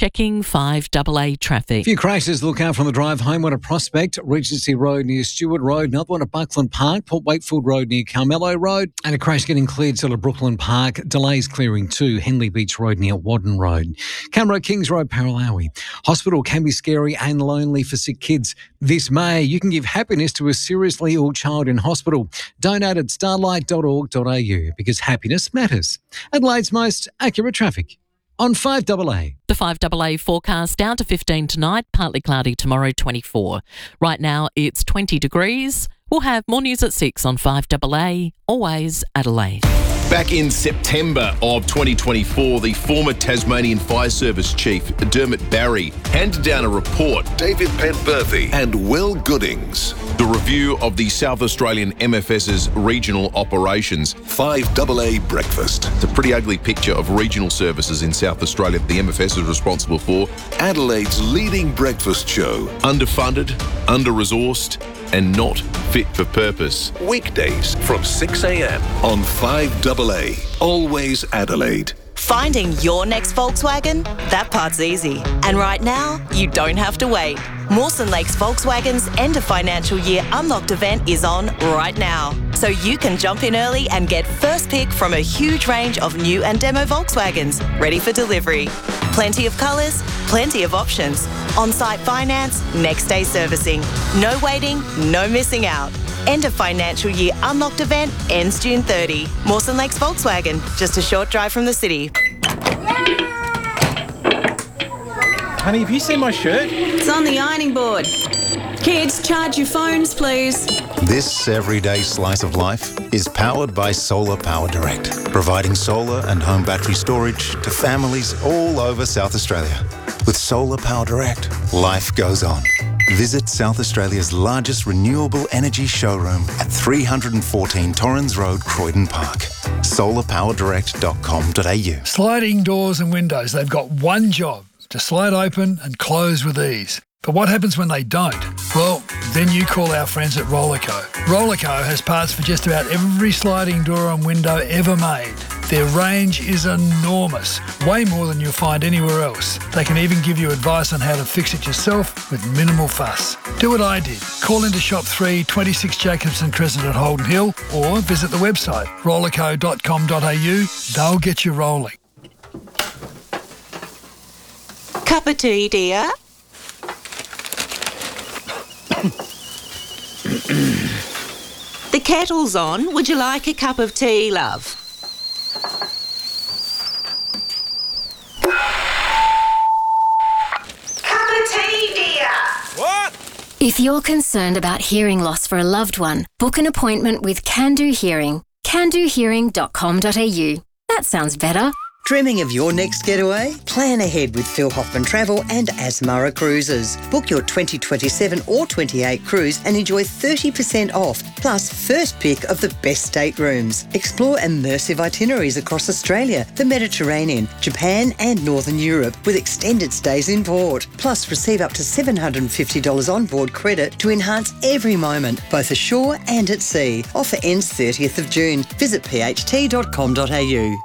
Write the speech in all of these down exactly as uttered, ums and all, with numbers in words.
checking five A A traffic. A few crashes to look out from the drive home. One at Prospect, Regency Road near Stewart Road. Another one at Buckland Park, Port Wakefield Road near Carmelo Road. And a crash getting cleared still at Brooklyn Park. Delays clearing too, Henley Beach Road near Wadden Road. Camero Kings Road, Paralawi. Hospital can be scary and lonely for sick kids. This May, you can give happiness to a seriously ill child in hospital. Donate at starlight dot org dot a u because happiness matters. Adelaide's most accurate traffic on five A A. The five A A forecast down to fifteen tonight, partly cloudy tomorrow, twenty-four. Right now it's twenty degrees. We'll have more news at six on five A A, always Adelaide. Back in September of twenty twenty-four, the former Tasmanian Fire Service Chief, Dermot Barry, handed down a report. David Penberthy and Will Goodings. The review of the South Australian M F S's regional operations. five A A Breakfast. It's a pretty ugly picture of regional services in South Australia that the M F S is responsible for. Adelaide's leading breakfast show. Underfunded, under-resourced, and not fit for purpose. Weekdays from six a.m. on five A A. Always Adelaide. Finding your next Volkswagen? That part's easy. And right now, you don't have to wait. Mawson Lakes Volkswagen's end of financial year unlocked event is on right now. So you can jump in early and get first pick from a huge range of new and demo Volkswagens ready for delivery. Plenty of colours, plenty of options. On-site finance, next day servicing. No waiting, no missing out. End of financial year unlocked event ends June thirtieth. Mawson Lakes Volkswagen, just a short drive from the city. Honey, have you seen my shirt? It's on the ironing board. Kids, charge your phones, please. This everyday slice of life is powered by Solar Power Direct, providing solar and home battery storage to families all over South Australia. With Solar Power Direct, life goes on. Visit South Australia's largest renewable energy showroom at three fourteen Torrens Road, Croydon Park. solar power direct dot com dot a u. Sliding doors and windows, they've got one job, to slide open and close with ease. But what happens when they don't? Well, then you call our friends at Rollerco. Rollerco has parts for just about every sliding door and window ever made. Their range is enormous, way more than you'll find anywhere else. They can even give you advice on how to fix it yourself with minimal fuss. Do what I did. Call into Shop three, twenty-six Jacobson Crescent at Holden Hill or visit the website rollerco dot com dot a u. They'll get you rolling. Cup of tea, dear? The kettle's on. Would you like a cup of tea, love? Cup of tea, dear. What? If you're concerned about hearing loss for a loved one, book an appointment with Can Do Hearing. can do hearing dot com dot a u. That sounds better. Dreaming of your next getaway? Plan ahead with Phil Hoffman Travel and Asmara Cruises. Book your twenty twenty-seven or twenty-eight cruise and enjoy thirty percent off, plus first pick of the best staterooms. Explore immersive itineraries across Australia, the Mediterranean, Japan and Northern Europe with extended stays in port. Plus receive up to seven hundred fifty dollars onboard credit to enhance every moment, both ashore and at sea. Offer ends thirtieth of June. Visit p h t dot com dot a u.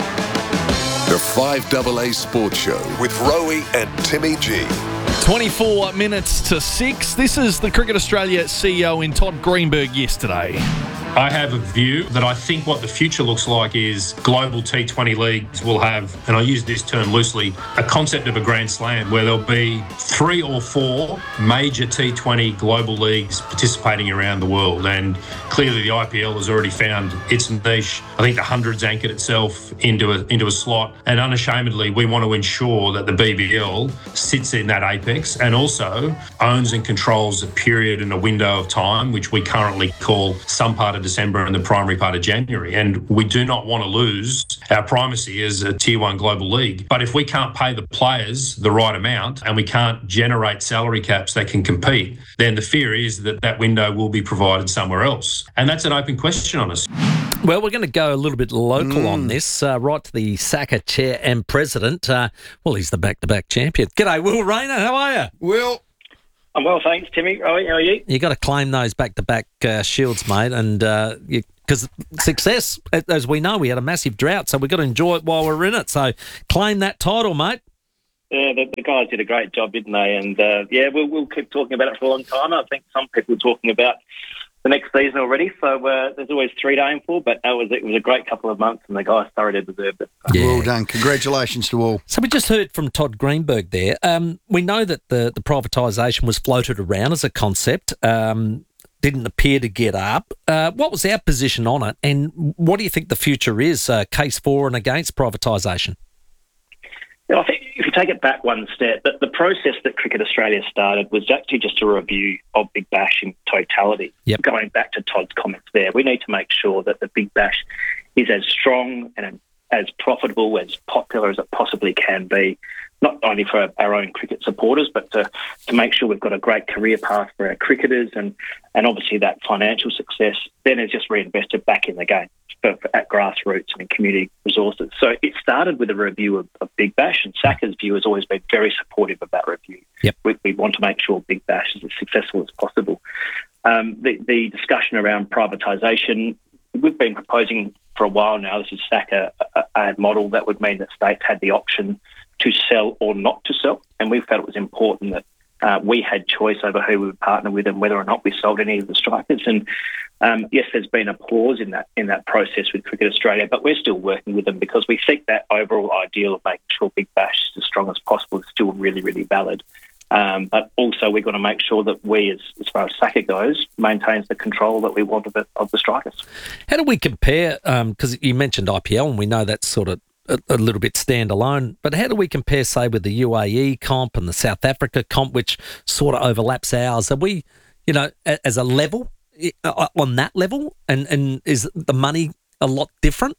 The five A A Sports Show with Rowie and Timmy G. twenty-four minutes to six. This is the Cricket Australia C E O in Todd Greenberg yesterday. I have a view that I think what the future looks like is global T twenty leagues will have, and I use this term loosely, a concept of a Grand Slam where there'll be three or four major T twenty global leagues participating around the world. And clearly the I P L has already found its niche. I think the hundreds anchored itself into a, into a slot. And unashamedly, we want to ensure that the B B L sits in that apex and also owns and controls a period and a window of time, which we currently call some part of December and the primary part of January. And we do not want to lose our primacy as a tier one global league. But if we can't pay the players the right amount and we can't generate salary caps that can compete, then the fear is that that window will be provided somewhere else. And that's an open question on us. Well, we're going to go a little bit local Mm. on this, uh, right to the S A C A chair and president. Uh, well, he's the back-to-back champion. G'day, Will Rayner. How are you? Will. I'm well, thanks, Timmy. How are you? You got to claim those back-to-back uh, shields, mate, and uh, because success, as we know, we had a massive drought, so we've got to enjoy it while we're in it. So claim that title, mate. Yeah, the, the guys did a great job, didn't they? And uh, yeah, we'll, we'll keep talking about it for a long time. I think some people are talking about the next season already, so uh, there's always three to aim for. But that was it was a great couple of months, and the guys thoroughly deserved it. Yeah. Well done. Congratulations to all. So we just heard from Todd Greenberg there. Um, we know that the, the privatisation was floated around as a concept, um, didn't appear to get up. Uh, what was our position on it, and what do you think the future is, uh, case for and against privatisation? Yeah, I think if you take it back one step, that the process that Cricket Australia started was actually just a review of Big Bash in totality. Yep. Going back to Todd's comments there, we need to make sure that the Big Bash is as strong and as profitable, as popular as it possibly can be, not only for our own cricket supporters, but to, to make sure we've got a great career path for our cricketers, and, and obviously that financial success then is just reinvested back in the game for, for, at grassroots and in community resources. So it started with a review of, of Big Bash, and Saka's view has always been very supportive of that review. Yep. We, we want to make sure Big Bash is as successful as possible. Um, the, the discussion around privatisation, we've been proposing for a while now. This is Saka, a, a model that would mean that states had the option to sell or not to sell, and we felt it was important that uh, we had choice over who we would partner with and whether or not we sold any of the strikers. And um, yes, there's been a pause in that in that process with Cricket Australia, but we're still working with them because we think that overall ideal of making sure Big Bash is as strong as possible is still really, really valid. Um, but also we've got to make sure that we, as, as far as Saka goes, maintains the control that we want of, it, of the strikers. How do we compare, because um, you mentioned I P L and we know that's sort of a, a little bit standalone, but how do we compare, say, with the U A E comp and the South Africa comp, which sort of overlaps ours? Are we, you know, as a level, on that level, and, and is the money a lot different?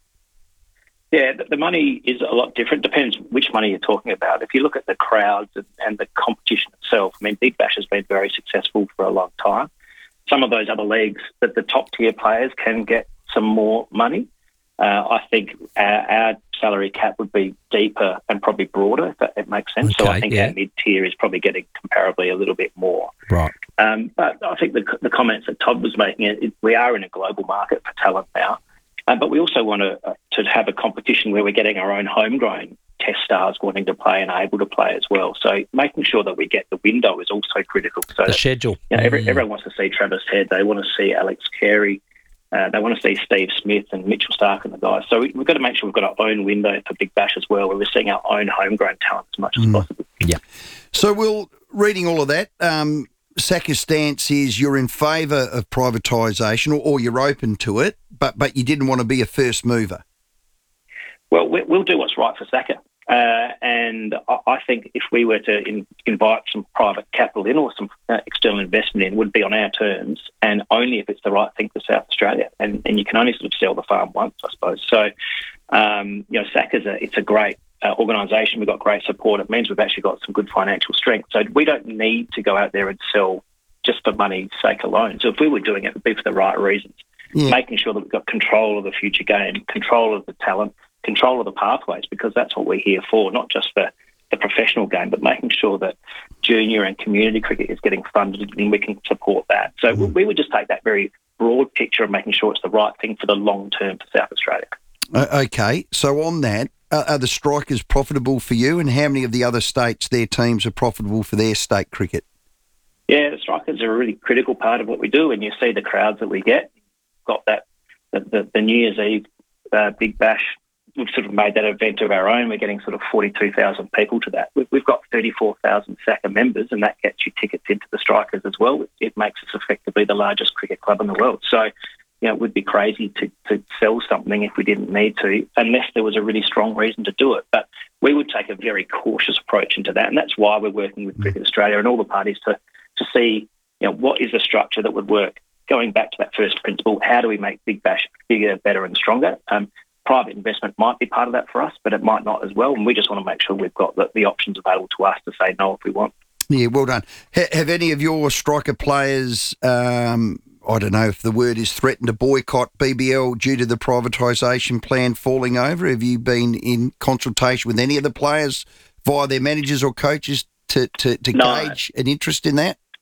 Yeah, the money is a lot different. Depends which money you're talking about. If you look at the crowds and, and the competition itself, I mean, Big Bash has been very successful for a long time. Some of those other leagues, that the top tier players can get some more money. Uh, I think our, our salary cap would be deeper and probably broader, if that it makes sense. Okay, so I think yeah. our mid-tier is probably getting comparably a little bit more. Right. Um, but I think the, the comments that Todd was making, it, we are in a global market for talent now. Um, but we also want to uh, to have a competition where we're getting our own homegrown test stars wanting to play and able to play as well. So making sure that we get the window is also critical. So the schedule. You know, every, mm. Everyone wants to see Travis Head. They want to see Alex Carey. Uh, they want to see Steve Smith and Mitchell Stark and the guys. So we, we've got to make sure we've got our own window for Big Bash as well, where we're seeing our own homegrown talent as much as Mm. possible. Yeah. So, Will, reading all of that, um, Saka's stance is you're in favour of privatisation, or, or you're open to it, but but you didn't want to be a first mover. Well, we- we'll do what's right for Saka. Uh, and I, I think if we were to in, invite some private capital in or some uh, external investment in, it would be on our terms and only if it's the right thing for South Australia. And, and you can only sort of sell the farm once, I suppose. So, um, you know, Saka's a, it's a great uh, organisation. We've got great support. It means we've actually got some good financial strength. So we don't need to go out there and sell just for money's sake alone. So if we were doing it, it would be for the right reasons. Yeah. Making sure that we've got control of the future game, control of the talent, control of the pathways, because that's what we're here for, not just for the professional game, but making sure that junior and community cricket is getting funded and we can support that. So mm. we would just take that very broad picture of making sure it's the right thing for the long term for South Australia. Uh, okay, so on that, uh, are the strikers profitable for you, and how many of the other states, their teams, are profitable for their state cricket? Yeah, the strikers are a really critical part of what we do, and you see the crowds that we get. Got that, the, the, the New Year's Eve uh, Big Bash. We've sort of made that event of our own. We're getting sort of forty-two thousand people to that. We've, we've got thirty-four thousand Saka members, and that gets you tickets into the strikers as well. It, it makes us effectively the largest cricket club in the world. So, you know, it would be crazy to, to sell something if we didn't need to, unless there was a really strong reason to do it. But we would take a very cautious approach into that, and that's why we're working with Cricket Australia and all the parties to to see, you know, what is the structure that would work. Going back to that first principle, how do we make Big Bash bigger, better and stronger? Um, private investment might be part of that for us, but it might not as well. And we just want to make sure we've got the, the options available to us to say no if we want. Yeah, well done. Ha- have any of your striker players, um, I don't know if the word is threatened to boycott B B L due to the privatisation plan falling over? Have you been in consultation with any of the players via their managers or coaches to, to, to No. gauge an interest in that?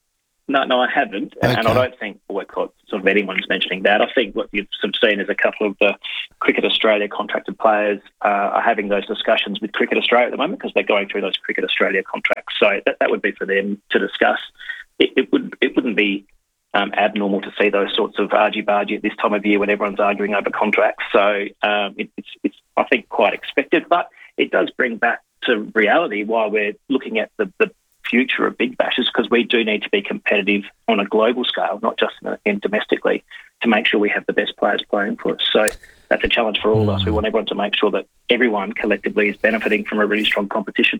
No, no, I haven't, Okay. and I don't think boycott sort of anyone's mentioning that. I think what you've sort of seen is a couple of the Cricket Australia contracted players uh, are having those discussions with Cricket Australia at the moment because they're going through those Cricket Australia contracts. So that, that would be for them to discuss. It, it would it wouldn't be um, abnormal to see those sorts of argy-bargy at this time of year when everyone's arguing over contracts. So um, it, it's it's I think quite expected, but it does bring back to reality why we're looking at the, the future of Big Bashes, because we do need to be competitive on a global scale, not just in, in domestically, to make sure we have the best players playing for us. So that's a challenge for all of us. We want everyone to make sure that everyone collectively is benefiting from a really strong competition.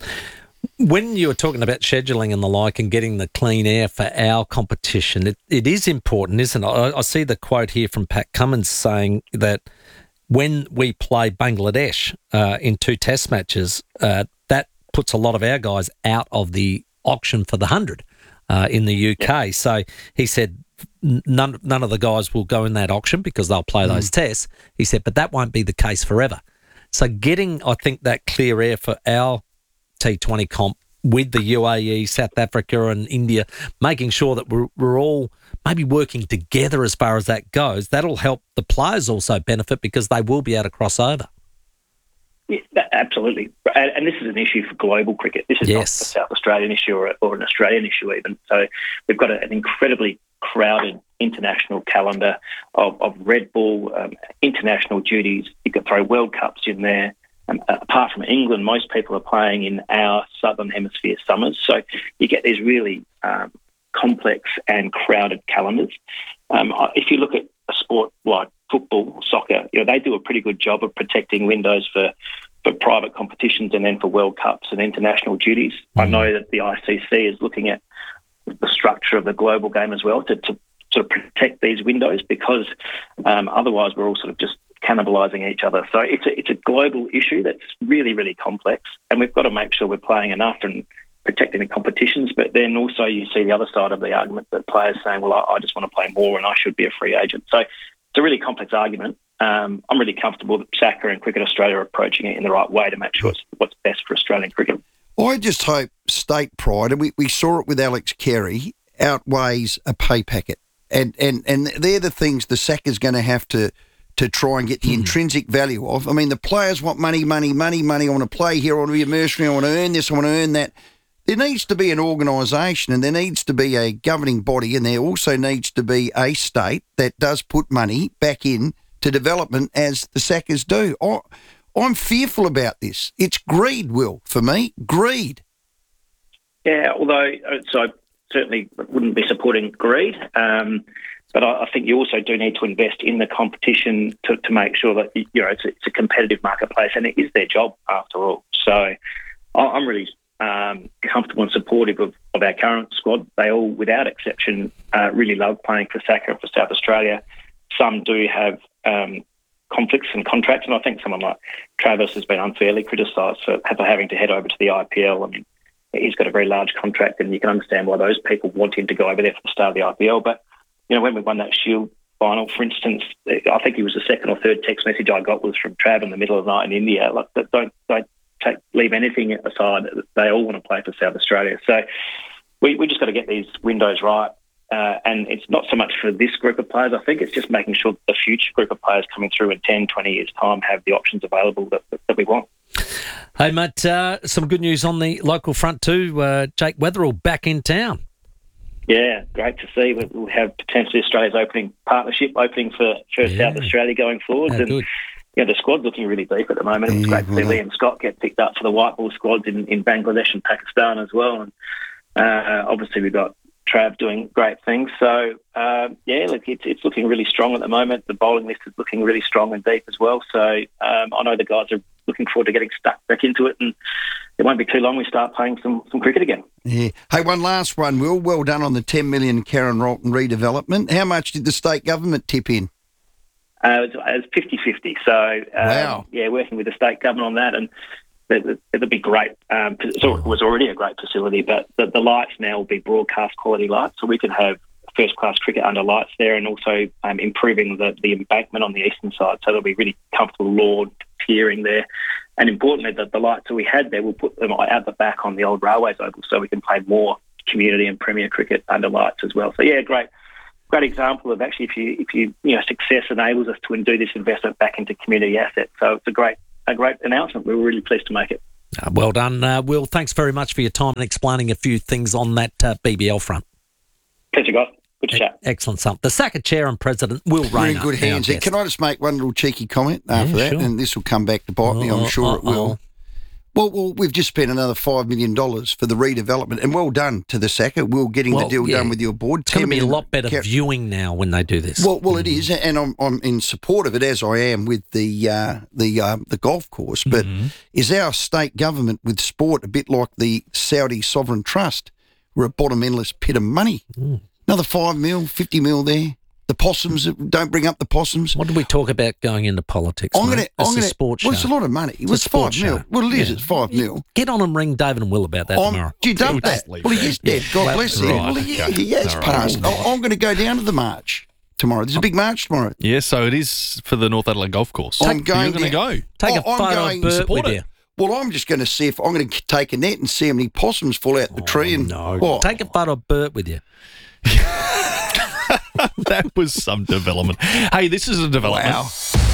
When you were talking about scheduling and the like and getting the clean air for our competition, it, it is important, isn't it? I, I see the quote here from Pat Cummins saying that when we play Bangladesh uh, in two test matches, uh, that puts a lot of our guys out of the auction for the hundred uh, in the U K. Yep. So he said none none of the guys will go in that auction because they'll play mm. those tests. He said, but that won't be the case forever. So getting, I think, that clear air for our T twenty comp with the U A E, South Africa and India, making sure that we're, we're all maybe working together as far as that goes, that'll help the players also benefit because they will be able to cross over. Yeah, absolutely. And, and this is an issue for global cricket. This is yes. not a South Australian issue or, or an Australian issue even. So we've got a, an incredibly crowded international calendar of, of red ball, um, international duties. You could throw World Cups in there. Um, apart from England, most people are playing in our Southern Hemisphere summers. So you get these really um, complex and crowded calendars. Um, if you look at a sport like football, soccer, you know, they do a pretty good job of protecting windows for, for private competitions and then for World Cups and international duties. Mm-hmm. I know that the I C C is looking at the structure of the global game as well to, to sort of protect these windows because um, otherwise we're all sort of just cannibalising each other. So it's a, it's a global issue that's really, really complex, and we've got to make sure we're playing enough and protecting the competitions. But then also you see the other side of the argument that players saying, well, I, I just want to play more and I should be a free agent. So it's a really complex argument. Um, I'm really comfortable that S A C A and Cricket Australia are approaching it in the right way to make sure it's what's best for Australian cricket. I just hope state pride, and we, we saw it with Alex Carey, outweighs a pay packet. And and, and they're the things the S A C A's going to have to to try and get the mm. intrinsic value of. I mean, the players want money, money, money, money. I want to play here. I want to be a mercenary. I want to earn this. I want to earn that. There needs to be an organisation and there needs to be a governing body, and there also needs to be a state that does put money back in to development as the S A C As do. I, I'm fearful about this. It's greed, Will, for me. Greed. Yeah, although so I certainly wouldn't be supporting greed, um, but I, I think you also do need to invest in the competition to, to make sure that you know it's a, it's a competitive marketplace, and it is their job after all. So I, I'm really um, comfortable and supportive of, of our current squad. They all, without exception, uh, really love playing for S A C A and for South Australia. Some do have um, conflicts and contracts, and I think someone like Travis has been unfairly criticised for, for having to head over to the I P L. I mean, he's got a very large contract, and you can understand why those people want him to go over there for the start of the I P L. But, you know, when we won that Shield final, for instance, I think it was the second or third text message I got was from Trav in the middle of the night in India. Like, don't don't take, leave anything aside. They all want to play for South Australia. So we, we just got to get these windows right. Uh, and it's not so much for this group of players, I think. It's just making sure that the future group of players coming through in ten, twenty years' time have the options available that, that we want. Hey, Matt, uh, some good news on the local front too. Uh, Jake Weatherall back in town. Yeah, great to see. We'll have potentially Australia's opening partnership opening for, for yeah. South Australia going forward. Oh, and good. You know, the squad's looking really deep at the moment. It was yeah, great to see well, Liam Scott get picked up for the white ball squads in, in Bangladesh and Pakistan as well. And uh, obviously we've got Trav doing great things. So, uh, yeah, look, it's, it's looking really strong at the moment. The bowling list is looking really strong and deep as well. So um, I know the guys are looking forward to getting stuck back into it, and it won't be too long we start playing some, some cricket again. Yeah. Hey, one last one, Will. Well done on the ten million Karen Rolton redevelopment. How much did the state government tip in? Uh, it was fifty-fifty. So, um, wow. yeah, working with the state government on that, and it'll be great. Um, it was already a great facility, but the, the lights now will be broadcast quality lights, so we can have first-class cricket under lights there, and also um, improving the, the embankment on the eastern side, so there'll be really comfortable lawn clearing there. And importantly, the, the lights that we had there, we'll put them out the back on the old Railways Oval, so we can play more community and Premier cricket under lights as well. So yeah, great, great example of actually if you if you you know success enables us to do this investment back into community assets. So it's a great a great announcement. We were really pleased to make it. Uh, well done, uh, Will. Thanks very much for your time and explaining a few things on that uh, B B L front. Pleasure, guys. Good to chat. Excellent stuff. The S A C A Chair and President, Will Rayner. You're in good hands. our guest. Can I just make one little cheeky comment after Yeah, that? sure. And this will come back to bite me, I'm Uh, sure it uh-oh. will. Well, well, we've just spent another five million dollars for the redevelopment, and well done to the S A C A. We're getting Well, the deal yeah. done with your board. It's going to be a Tim lot better Car- viewing now when they do this. Well, well, it is, and I'm I'm in support of it as I am with the uh, the uh, the golf course. But Mm-hmm. is our state government with sport a bit like the Saudi Sovereign Trust? We're a bottom endless pit of money. Mm. Another five mil, fifty mil there. The possums, don't bring up the possums. What did we talk about going into politics? I'm mate? going to. It's I'm a going to. sports Well, show. it's a lot of money. It's Well, a it's sports five mil. show. Well, it is. Yeah. It's five mil. Get on and ring David and Will about that I'm, tomorrow. do you done that? leave Well, he that. is dead. Yeah. God Well, bless him. right, Well, he, okay. he has All right. passed. I- I'm going to go down to the march tomorrow. There's a big march tomorrow. Yeah, so it is for the North Adelaide Golf Course. I'm You're going going to down- go. Take a Oh, I'm photo going- of Bert support with it. you. Well, I'm just going to see if I'm going to take a net and see how many possums fall out the tree. And No. what? Take a photo of Bert with you. That was some development. Hey, this is a development. Wow.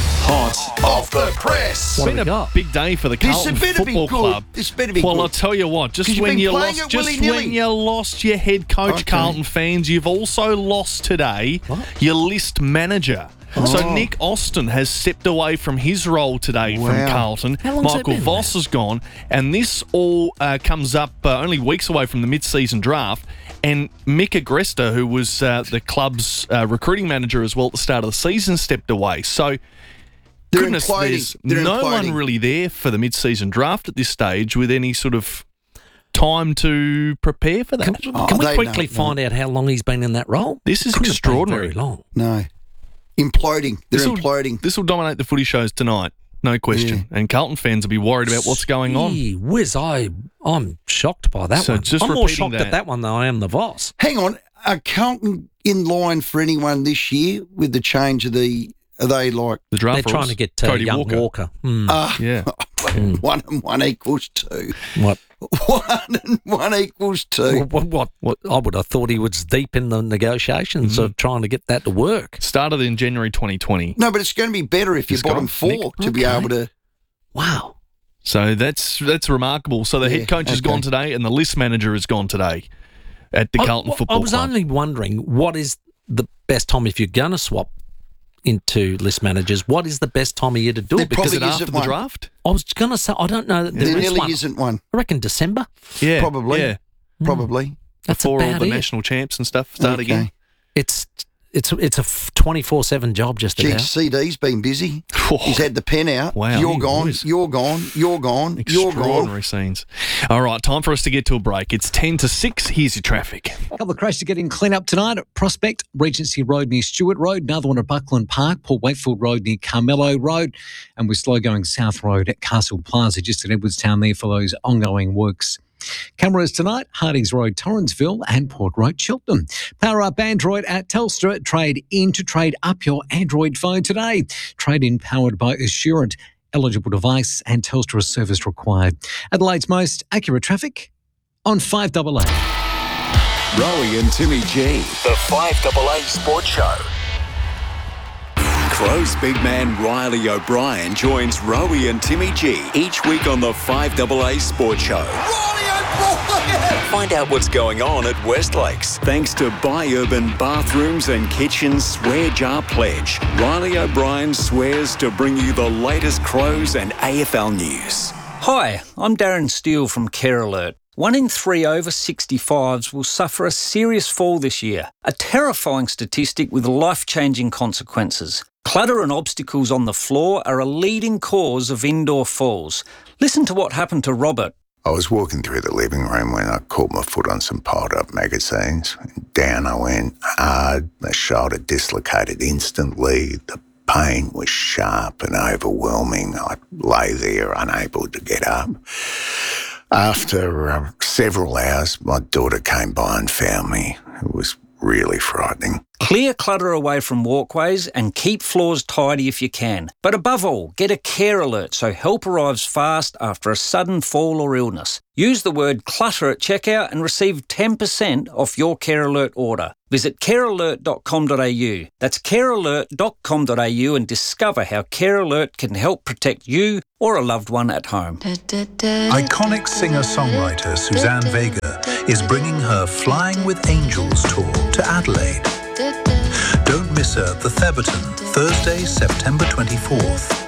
Hot off the press. It's been a big day for the This Carlton better be Football good. Club. This better be well, good. I'll tell you what. 'Cause Just you've when been you playing lost, it just willy-nilly. when you lost your head coach, Okay. Carlton fans, you've also lost today your list manager. So Oh. Nick Austin has stepped away from his role today from Wow. Carlton. How long's that Michael been, Voss has gone, and this all uh, comes up uh, only weeks away from the mid-season draft. And Mick Agresta, who was uh, the club's uh, recruiting manager as well at the start of the season, stepped away. So, They're goodness, imploding. there's They're no one imploding. really there for the mid-season draft at this stage with any sort of time to prepare for that. Can, Oh, can we they quickly don't find out how long he's been in that role? This is Couldn't have been extraordinary. Very long. No. Imploding. They're This will- imploding. This will dominate the footy shows tonight, no question. And Carlton fans will be worried about what's going on. Gee whiz, I, I'm shocked by that So one. just I'm more repeating shocked that. at that one than I am the Voss. Hang on. Are Carlton in line for anyone this year with the change of the... Are they like... The draft They're trying rules. to get uh, Cody young Walker. Walker. Hmm. Ah, Yeah. one and one equals two. What? One and one equals two. What, what, what? I would have thought he was deep in the negotiations Mm-hmm. of trying to get that to work. Started in January twenty twenty. No, but it's going to be better if you're It's bottom gone. four Nick. to be Okay. able to... Wow. So that's that's remarkable. So the Yeah, head coach has okay. gone today and the list manager has gone today at the I- Carlton I, Football I was Club. only wondering what is the best time if you're going to swap into list managers. What is the best time of year to do There it? Because Is probably it isn't after the one. draft? I was going to say I don't know that there There is nearly one. isn't one. I reckon December. Yeah. Probably. Yeah. Probably. That's Before all about the it. national champs and stuff start Okay. again. It's it's it's a twenty-four seven job just Gee, about. C D's been busy. He's had the pen out. Wow. You're He gone. was. You're gone. You're gone. You're gone. Extraordinary scenes. All right, time for us to get to a break. It's ten to six. Here's your traffic. A couple of crashes getting clean up tonight at Prospect, Regency Road near Stewart Road, another one at Buckland Park, Port Wakefield Road near Carmelo Road, and we're slow going South Road at Castle Plaza, just at Edwardstown there for those ongoing works. Cameras tonight, Hardings Road, Torrensville and Port Road, Cheltenham. Power up Android at Telstra. Trade in to trade up your Android phone today. Trade in powered by Assurant. Eligible device and Telstra service required. Adelaide's most accurate traffic on five A A. Rowie and Timmy G. The five A A Sports Show. Crow's big man Riley O'Brien joins Rowie and Timmy G each week on the five A A Sports Show. Find out what's going on at Westlakes. Thanks to Buy Urban Bathrooms and Kitchens Swear Jar Pledge. Riley O'Brien swears to bring you the latest Crows and A F L news. Hi, I'm Darren Steele from Care Alert. One in three over sixty-fives will suffer a serious fall this year, a terrifying statistic with life-changing consequences. Clutter and obstacles on the floor are a leading cause of indoor falls. Listen to what happened to Robert. I was walking through the living room when I caught my foot on some piled-up magazines. Down I went hard, my shoulder dislocated instantly. The pain was sharp and overwhelming. I lay there unable to get up. After uh, several hours, my daughter came by and found me. It was really frightening. Clear clutter away from walkways and keep floors tidy if you can. But above all, get a care alert so help arrives fast after a sudden fall or illness. Use the word clutter at checkout and receive ten percent off your Care Alert order. Visit care alert dot com dot a u. That's care alert dot com dot a u and discover how Care Alert can help protect you or a loved one at home. Iconic singer-songwriter Suzanne Vega is bringing her Flying with Angels tour to Adelaide. Don't miss her at the Theberton, Thursday, September twenty-fourth.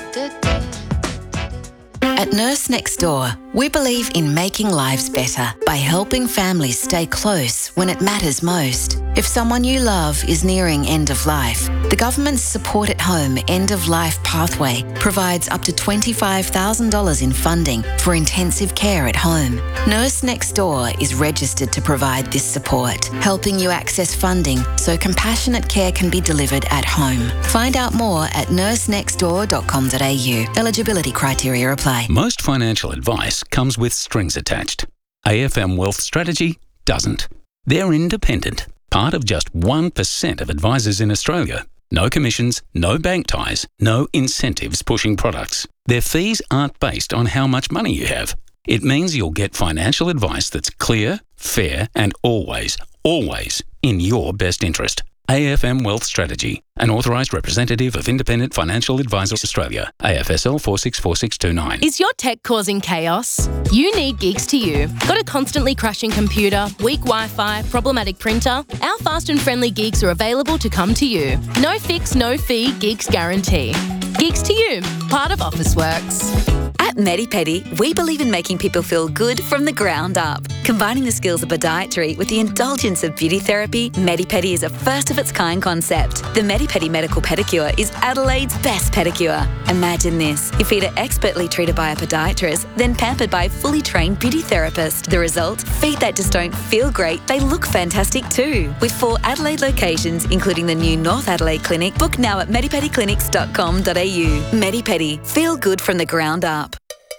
At Nurse Next Door, we believe in making lives better by helping families stay close when it matters most. If someone you love is nearing end of life, the government's Support at Home End of Life Pathway provides up to twenty-five thousand dollars in funding for intensive care at home. Nurse Next Door is registered to provide this support, helping you access funding so compassionate care can be delivered at home. Find out more at nurse next door dot com dot a u. Eligibility criteria apply. Most financial advice comes with strings attached. A F M Wealth Strategy doesn't. They're independent, part of just one percent of advisors in Australia. No commissions, no bank ties, no incentives pushing products. Their fees aren't based on how much money you have. It means you'll get financial advice that's clear, fair, and always, always in your best interest. A F M Wealth Strategy, an authorised representative of Independent Financial Advisors Australia, A F S L four six four six two nine. Is your tech causing chaos? You need Geeks to You. Got a constantly crashing computer, weak Wi-Fi, problematic printer? Our fast and friendly geeks are available to come to you. No fix, no fee, Geeks guarantee. Geeks to You, part of Officeworks. At MediPedi, we believe in making people feel good from the ground up. Combining the skills of podiatry with the indulgence of beauty therapy, MediPedi is a first-of-its-kind concept. The MediPedi Medical Pedicure is Adelaide's best pedicure. Imagine this. Your feet are expertly treated by a podiatrist, then pampered by a fully trained beauty therapist. The result? Feet that just don't feel great, they look fantastic too. With four Adelaide locations, including the new North Adelaide Clinic, book now at medipedi clinics dot com dot a u. MediPedi. Feel good from the ground up.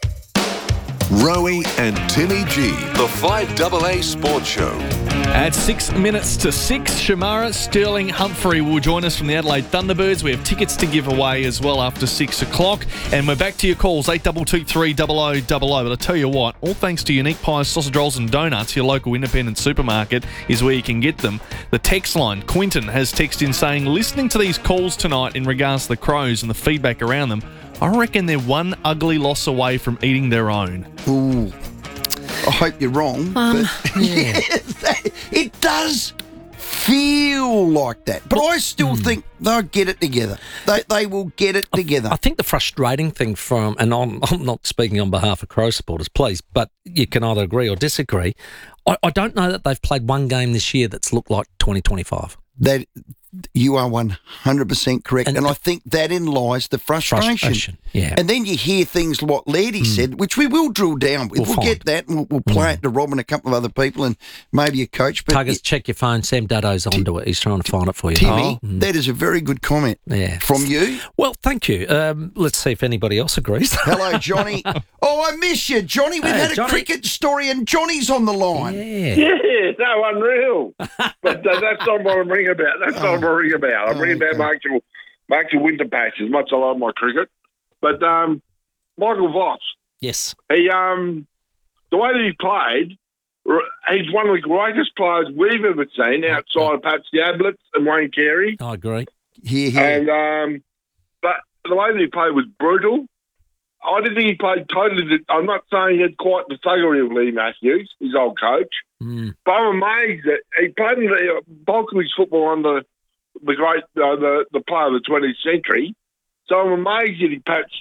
Rowie and Timmy G, the five A A Sports Show. At six minutes to six, Shamara Sterling Humphrey will join us from the Adelaide Thunderbirds. We have tickets to give away as well after six o'clock. And we're back to your calls, eight two two three double oh double oh. But I tell you what, all thanks to Unique Pies, Sausage Rolls and Donuts, your local independent supermarket is where you can get them. The text line, Quinton has texted in saying, listening to these calls tonight in regards to the Crows and the feedback around them, I reckon they're one ugly loss away from eating their own. Ooh. I hope you're wrong. Um, but yeah. It does feel like that. But I still mm. think they'll get it together. They they will get it together. I think the frustrating thing from, and I'm, I'm not speaking on behalf of Crow supporters, please, but you can either agree or disagree. I, I don't know that they've played one game this year that's looked like twenty twenty-five. That you are one hundred percent correct. And, and I think therein lies the frustration. frustration. Yeah. And then you hear things like Lairdy mm. said, which we will drill down with. We'll, we'll get that and we'll, we'll play mm. it to Rob and a couple of other people and maybe a coach. But Tuggers, it, check your phone. Sam Duddo's onto it. He's trying to find it for you. Timmy, oh. mm. that is a very good comment yeah. from you. Well, thank you. Um, let's see if anybody else agrees. Hello, Johnny. Oh, I miss you, Johnny. We've hey, had a Johnny. cricket story and Johnny's on the line. Yeah. Yeah, no, unreal. But uh, that's not what I'm ringing about. That's oh. not what I'm ringing about. I'm oh, ringing about okay. my actual, my actual winter patch, as much as I love my cricket. But um, Michael Voss. Yes. He, um, the way that he played, he's one of the greatest players we've ever seen outside of Patsy Ablett and Wayne Carey. I agree. Here, here. And, um, but the way that he played was brutal. I didn't think he played totally. I'm not saying he had quite the thuggery of Lee Matthews, his old coach. Mm. But I'm amazed that he played in the bulk of his football under the great, uh, the the player of the twentieth century. So I'm amazed that he perhaps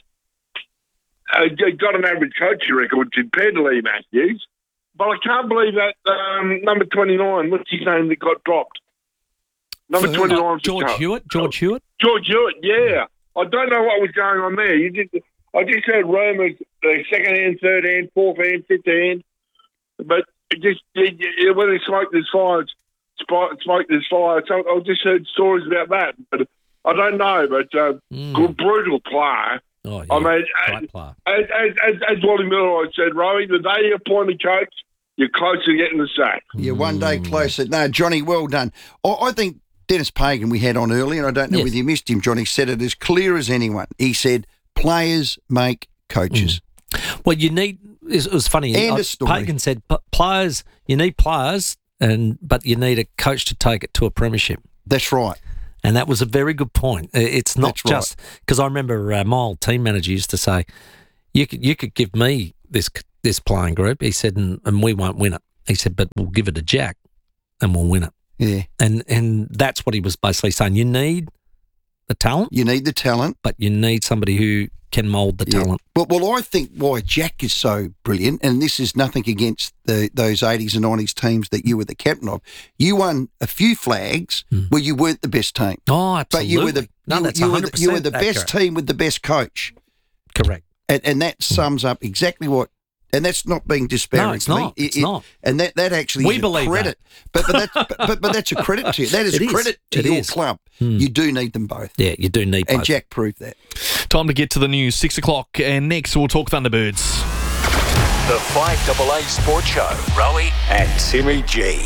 uh, got an average coaching record compared to Lee Matthews. But I can't believe that um, number twenty-nine, what's his name, that got dropped? Number For, twenty-nine. Uh, George Hewitt? George Hewitt? George Hewitt, yeah. I don't know what was going on there. You did. I just heard rumours, uh, second hand, third hand, fourth hand, fifth hand. But it just it, it, when they smoke, there's fire. Smoke, there's fire. So I just heard stories about that. But I don't know. But uh, mm. good, brutal player. Oh, yeah. I mean, Great player. As, as, as, as Wally Miller said, Rowie, the day you appoint a coach, you're close to getting the sack. Yeah, one day closer. No, Johnny, well done. I, I think Dennis Pagan we had on earlier, and I don't know Yes. whether you missed him, Johnny, said it as clear as anyone. He said, players make coaches. Well, you need. It was funny. And I- a story. Pagan said, "P- "Players, you need players, and but you need a coach to take it to a premiership." That's right. And that was a very good point. I- It's not That's right. just because I remember uh, my old team manager used to say, "You could you could give me this this playing group." He said, "and, and we won't win it." He said, "But we'll give it to Jack, and we'll win it." Yeah. And and that's what he was basically saying. You need the talent. You need the talent. But you need somebody who can mould the Yeah. talent. Well, well, I think why Jack is so brilliant, and this is nothing against the those eighties and nineties teams that you were the captain of. You won a few flags where you weren't the best team. Oh, absolutely. But you were the no, you, that's you were one the, hundred you were percent the best accurate. team with the best coach. Correct. And, and that sums up exactly what. And that's not being disparaging. No, it's not. It- It's it- not. And that, that actually We is believe a credit. But but, that's, but but but that's a credit to you. That is It a is. credit to It your is. club. Hmm. You do need them both. Yeah, you do need And both. Jack proved that. Time to get to the news. Six o'clock, and next we'll talk Thunderbirds. The five A A Sports Show. Rowie and Timmy G.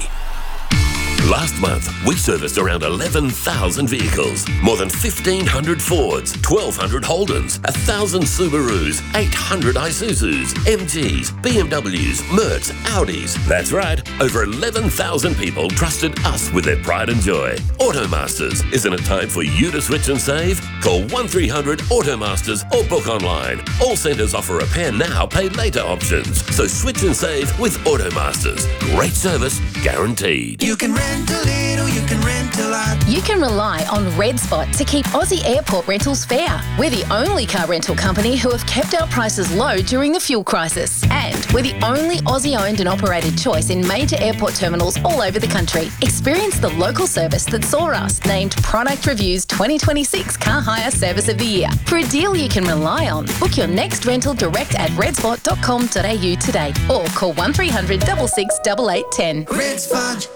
Last month, we serviced around eleven thousand vehicles, more than fifteen hundred Fords, twelve hundred Holdens, one thousand Subarus, eight hundred Isuzus, M Gs, B M Ws, Mercs, Audis. That's right, over eleven thousand people trusted us with their pride and joy. Automasters, isn't it time for you to switch and save? Call one three hundred Automasters or book online. All centres offer repair now, pay later options. So switch and save with Automasters. Great service, guaranteed. You can rent a little, you can rent a lot. You can rely on Red Spot to keep Aussie airport rentals fair. We're the only car rental company who have kept our prices low during the fuel crisis. And we're the only Aussie-owned and operated choice in major airport terminals all over the country. Experience the local service that saw us named Product Review's twenty twenty-six Car Hire Service of the Year. For a deal you can rely on, book your next rental direct at redspot dot com dot a u today or call one three hundred six six eight eight one zero. Red Spot.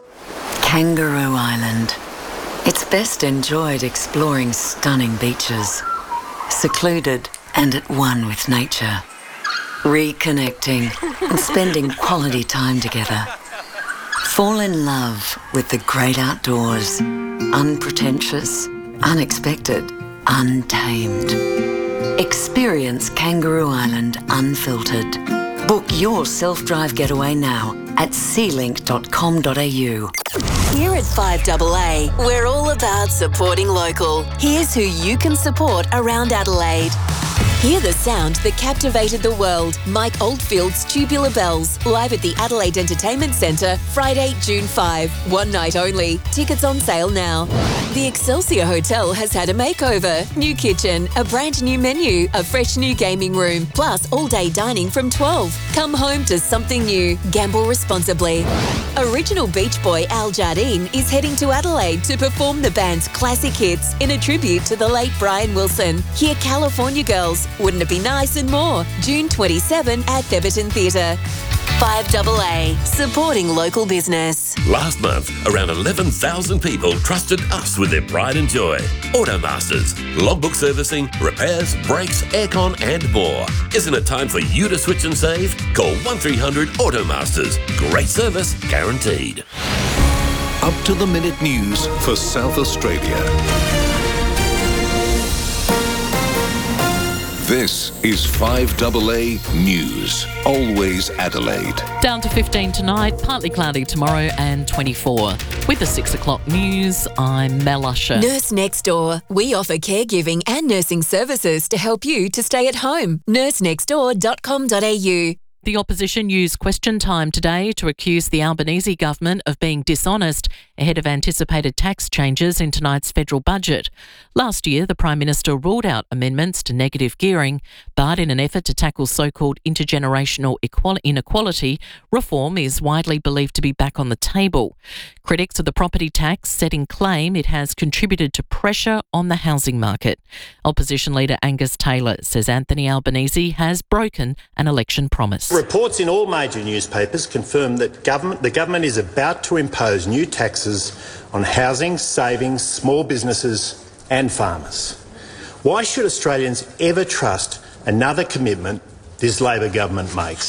Kangaroo Island. It's best enjoyed exploring stunning beaches, secluded and at one with nature, reconnecting and spending quality time together. Fall in love with the great outdoors, unpretentious, unexpected, untamed. Experience Kangaroo Island unfiltered. Book your self-drive getaway now at sea link dot com dot a u. Here at five A A, we're all about supporting local. Here's who you can support around Adelaide. Hear the sound that captivated the world. Mike Oldfield's Tubular Bells, live at the Adelaide Entertainment Centre, Friday, June fifth. One night only. Tickets on sale now. The Excelsior Hotel has had a makeover. New kitchen, a brand new menu, a fresh new gaming room, plus all-day dining from twelve. Come home to something new. Gamble responsibly. Original Beach Boy Al Jardine is heading to Adelaide to perform the band's classic hits in a tribute to the late Brian Wilson. Hear California Girls, Wouldn't It Be Nice, and more. June twenty-seventh at Theberton Theatre. five A A, supporting local business. Last month, around eleven thousand people trusted us with their pride and joy. Automasters, logbook servicing, repairs, brakes, aircon and more. Isn't it time for you to switch and save? Call one three hundred Automasters. Great service, guaranteed. Up to the minute news for South Australia. This is five A A News. Always Adelaide. Down to fifteen tonight, partly cloudy tomorrow and twenty-four. With the six o'clock news, I'm Mel Usher. Nurse Next Door. We offer caregiving and nursing services to help you to stay at home. nurse next door dot com dot a u. The opposition used question time today to accuse the Albanese government of being dishonest ahead of anticipated tax changes in tonight's federal budget. Last year, the Prime Minister ruled out amendments to negative gearing, but in an effort to tackle so-called intergenerational equal- inequality, reform is widely believed to be back on the table. Critics of the property tax setting claim it has contributed to pressure on the housing market. Opposition leader Angus Taylor says Anthony Albanese has broken an election promise. Reports in all major newspapers confirm that government, the government is about to impose new taxes on housing, savings, small businesses and farmers. Why should Australians ever trust another commitment this Labor government makes?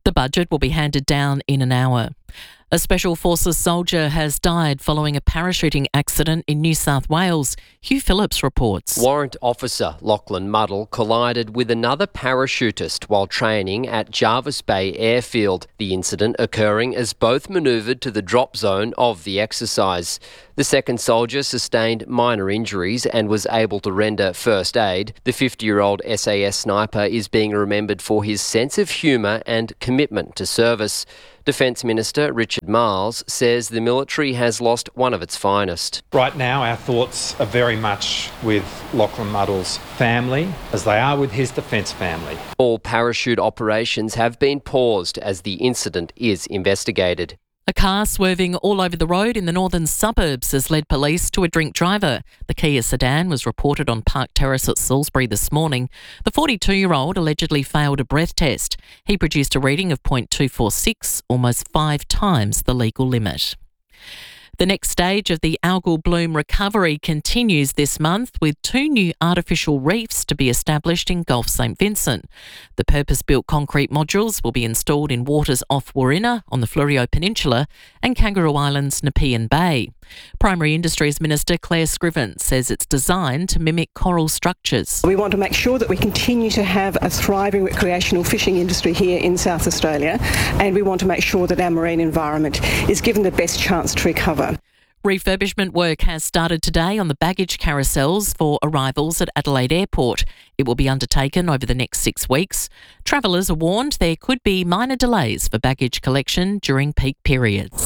The budget will be handed down in an hour. A Special Forces soldier has died following a parachuting accident in New South Wales. Hugh Phillips reports. Warrant Officer Lachlan Muddle collided with another parachutist while training at Jarvis Bay Airfield, the incident occurring as both manoeuvred to the drop zone of the exercise. The second soldier sustained minor injuries and was able to render first aid. The fifty-year-old S A S sniper is being remembered for his sense of humour and commitment to service. Defence Minister Richard Marles says the military has lost one of its finest. Right now our thoughts are very much with Lachlan Muddle's family, as they are with his defence family. All parachute operations have been paused as the incident is investigated. A car swerving all over the road in the northern suburbs has led police to a drink driver. The Kia sedan was reported on Park Terrace at Salisbury this morning. The forty-two-year-old allegedly failed a breath test. He produced a reading of point two four six, almost five times the legal limit. The next stage of the algal bloom recovery continues this month with two new artificial reefs to be established in Gulf St Vincent. The purpose-built concrete modules will be installed in waters off Warina on the Fleurieu Peninsula and Kangaroo Island's Nepean Bay. Primary Industries Minister Claire Scriven says it's designed to mimic coral structures. We want to make sure that we continue to have a thriving recreational fishing industry here in South Australia, and we want to make sure that our marine environment is given the best chance to recover. Refurbishment work has started today on the baggage carousels for arrivals at Adelaide Airport. It will be undertaken over the next six weeks. Travellers are warned there could be minor delays for baggage collection during peak periods.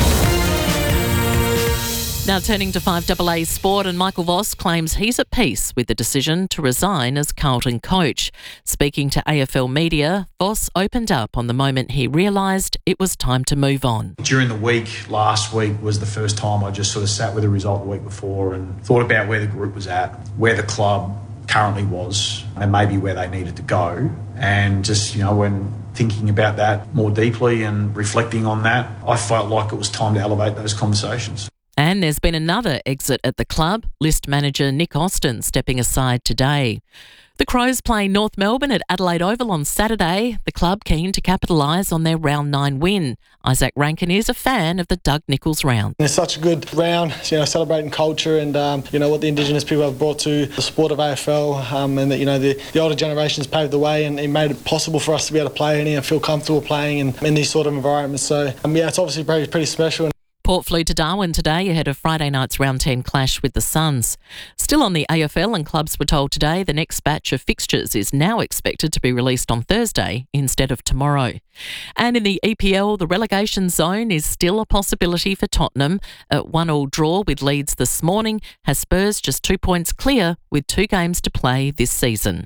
Now turning to five A A sport, and Michael Voss claims he's at peace with the decision to resign as Carlton coach. Speaking to A F L Media, Voss opened up on the moment he realised it was time to move on. During the week, last week was the first time I just sort of sat with the result the week before and thought about where the group was at, where the club currently was, and maybe where they needed to go. And just, you know, when thinking about that more deeply and reflecting on that, I felt like it was time to elevate those conversations. And there's been another exit at the club, list manager Nick Austin stepping aside today. The Crows play North Melbourne at Adelaide Oval on Saturday, the club keen to capitalise on their round nine win. Isaac Rankin is a fan of the Doug Nicholls round. It's such a good round, you know, celebrating culture and, um, you know, what the Indigenous people have brought to the sport of A F L, um, and that, you know, the, the older generations paved the way and it made it possible for us to be able to play in here and feel comfortable playing in, in these sort of environments. So, um, yeah, it's obviously pretty, pretty special. Port flew to Darwin today ahead of Friday night's round ten clash with the Suns. Still on the A F L, and clubs were told today the next batch of fixtures is now expected to be released on Thursday instead of tomorrow. And in the E P L, the relegation zone is still a possibility for Tottenham. At one-all draw with Leeds this morning, has Spurs just two points clear with two games to play this season.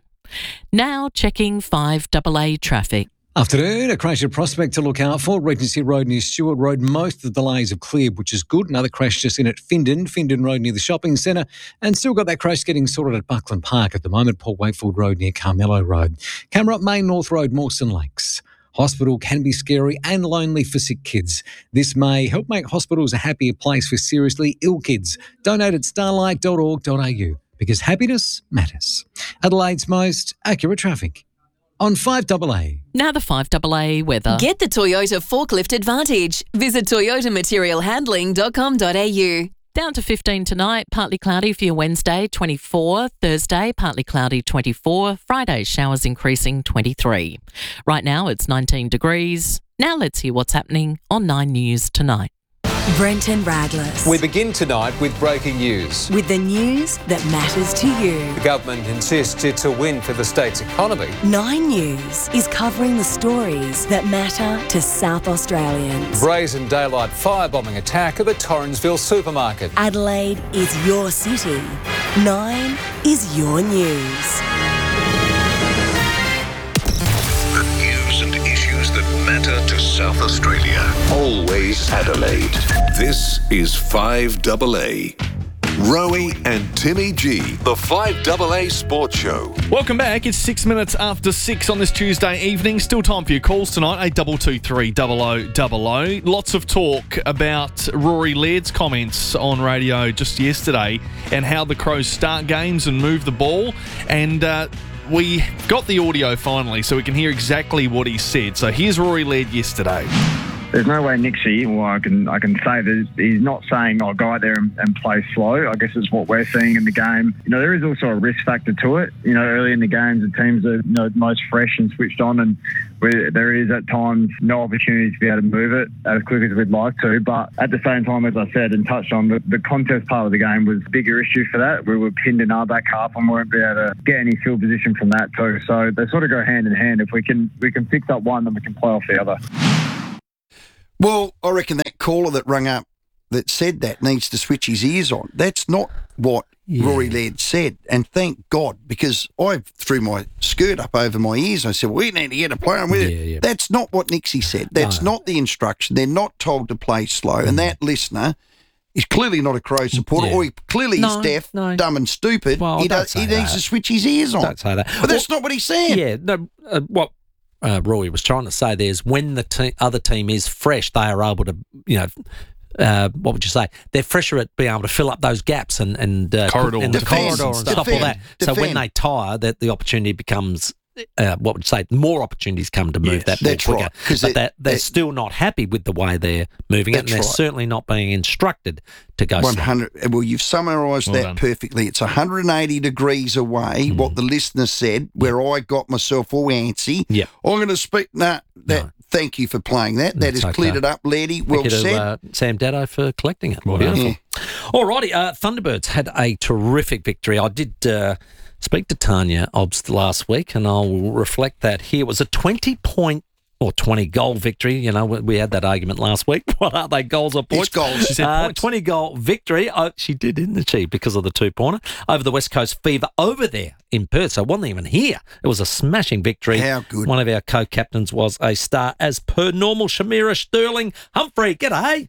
Now checking five A A traffic. Afternoon, a crash at Prospect to look out for. Regency Road near Stewart Road. Most of the delays have cleared, which is good. Another crash just in at Findon, Findon Road near the shopping centre. And still got that crash getting sorted at Buckland Park at the moment. Port Wakefield Road near Carmelo Road. Camera up Main North Road, Mawson Lakes. Hospital can be scary and lonely for sick kids. This may help make hospitals a happier place for seriously ill kids. Donate at starlight dot org dot a u because happiness matters. Adelaide's most accurate traffic. On five A A. Now the five A A weather. Get the Toyota Forklift Advantage. Visit toyota material handling dot com dot a u. Down to fifteen tonight, partly cloudy for your Wednesday, twenty-four. Thursday, partly cloudy, twenty-four. Friday, showers increasing, twenty-three. Right now, it's nineteen degrees. Now let's hear what's happening on Nine News tonight. Brenton Radless. We begin tonight with breaking news. With the news that matters to you. The government insists it's a win for the state's economy. Nine News is covering the stories that matter to South Australians. Brazen daylight firebombing attack at the Torrensville supermarket. Adelaide is your city. Nine is your news. The news and issues that matter to South Australia. Always Adelaide. This is five A A. Rowie and Timmy G, the five A A Sports Show. Welcome back. It's six minutes after six on this Tuesday evening. Still time for your calls tonight, eight two two three double oh double oh. Lots of talk about Rory Laird's comments on radio just yesterday and how the Crows start games and move the ball. And uh, we got the audio finally, so we can hear exactly what he said. So here's Rory Laird yesterday. There's no way Nixie, well, I can I can say that he's not saying, oh, go out there and, and play slow. I guess it's what we're seeing in the game. You know, there is also a risk factor to it. You know, early in the games, the teams are, you know, most fresh and switched on, and where there is at times no opportunity to be able to move it as quick as we'd like to. But at the same time, as I said and touched on, the, the contest part of the game was a bigger issue for that. We were pinned in our back half and weren't able to get any field position from that too. So they sort of go hand in hand. If we can we can fix up one, then we can play off the other. Well, I reckon that caller that rung up that said that needs to switch his ears on. That's not what yeah. Rory Laird said. And thank God, because I threw my skirt up over my ears. I said, well, we need to get a player with yeah, it. Yeah. That's not what Nixie said. That's no. not the instruction. They're not told to play slow. Mm. And that listener is clearly not a Crow supporter, yeah. or he clearly no, is deaf, no. dumb and stupid. Well, he does, he that. needs to switch his ears on. Don't say that. But well, that's not what he's saying. Yeah, no, uh, what uh, Rory was trying to say there is when the te- other team is fresh, they are able to, you know, uh, what would you say? They're fresher at being able to fill up those gaps and and uh, corridor, and the defend, corridor and defend, stuff like that. defend. So when they tire, that the opportunity becomes. Uh, what would you say? More opportunities come to move yes, that ball that's quicker. Right, but they, they're, they're they, still not happy with the way they're moving it, and they're right. certainly not being instructed to go one hundred. Slow. Well, you've summarised well that done. perfectly. It's one hundred eighty degrees away, mm. what the listener said, where I got myself all antsy. Yeah. I'm going to speak... Nah, that, no. Thank you for playing that. That has okay. cleared it up, Lairdy. Well Thank you said. to, uh, Sam Daddo for collecting it. Well, beautiful. Yeah. All righty. Uh, Thunderbirds had a terrific victory. I did... Uh, Speak to Tanya Obst last week, and I'll reflect that here. It was a twenty-point or twenty-goal victory. You know, we had that argument last week. What are they, goals or points? It's goals. She said uh, points. twenty-goal victory. Oh, she did, didn't she, because of the two-pointer over the West Coast Fever over there in Perth. So it wasn't even here. It was a smashing victory. How good. One of our co-captains was a star, as per normal. Shamira Sterling Humphrey, g'day.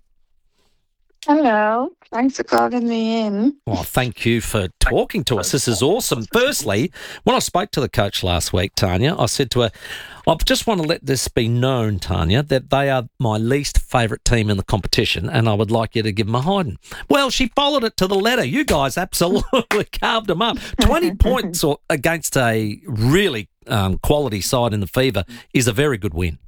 Hello. Thanks for calling me in. Well, thank you for talking to us. This is awesome. Firstly, when I spoke to the coach last week, Tanya, I said to her, I just want to let this be known, Tanya, that they are my least favourite team in the competition, and I would like you to give them a hiding. Well, she followed it to the letter. You guys absolutely carved them up. twenty points against a really um, quality side in the Fever is a very good win.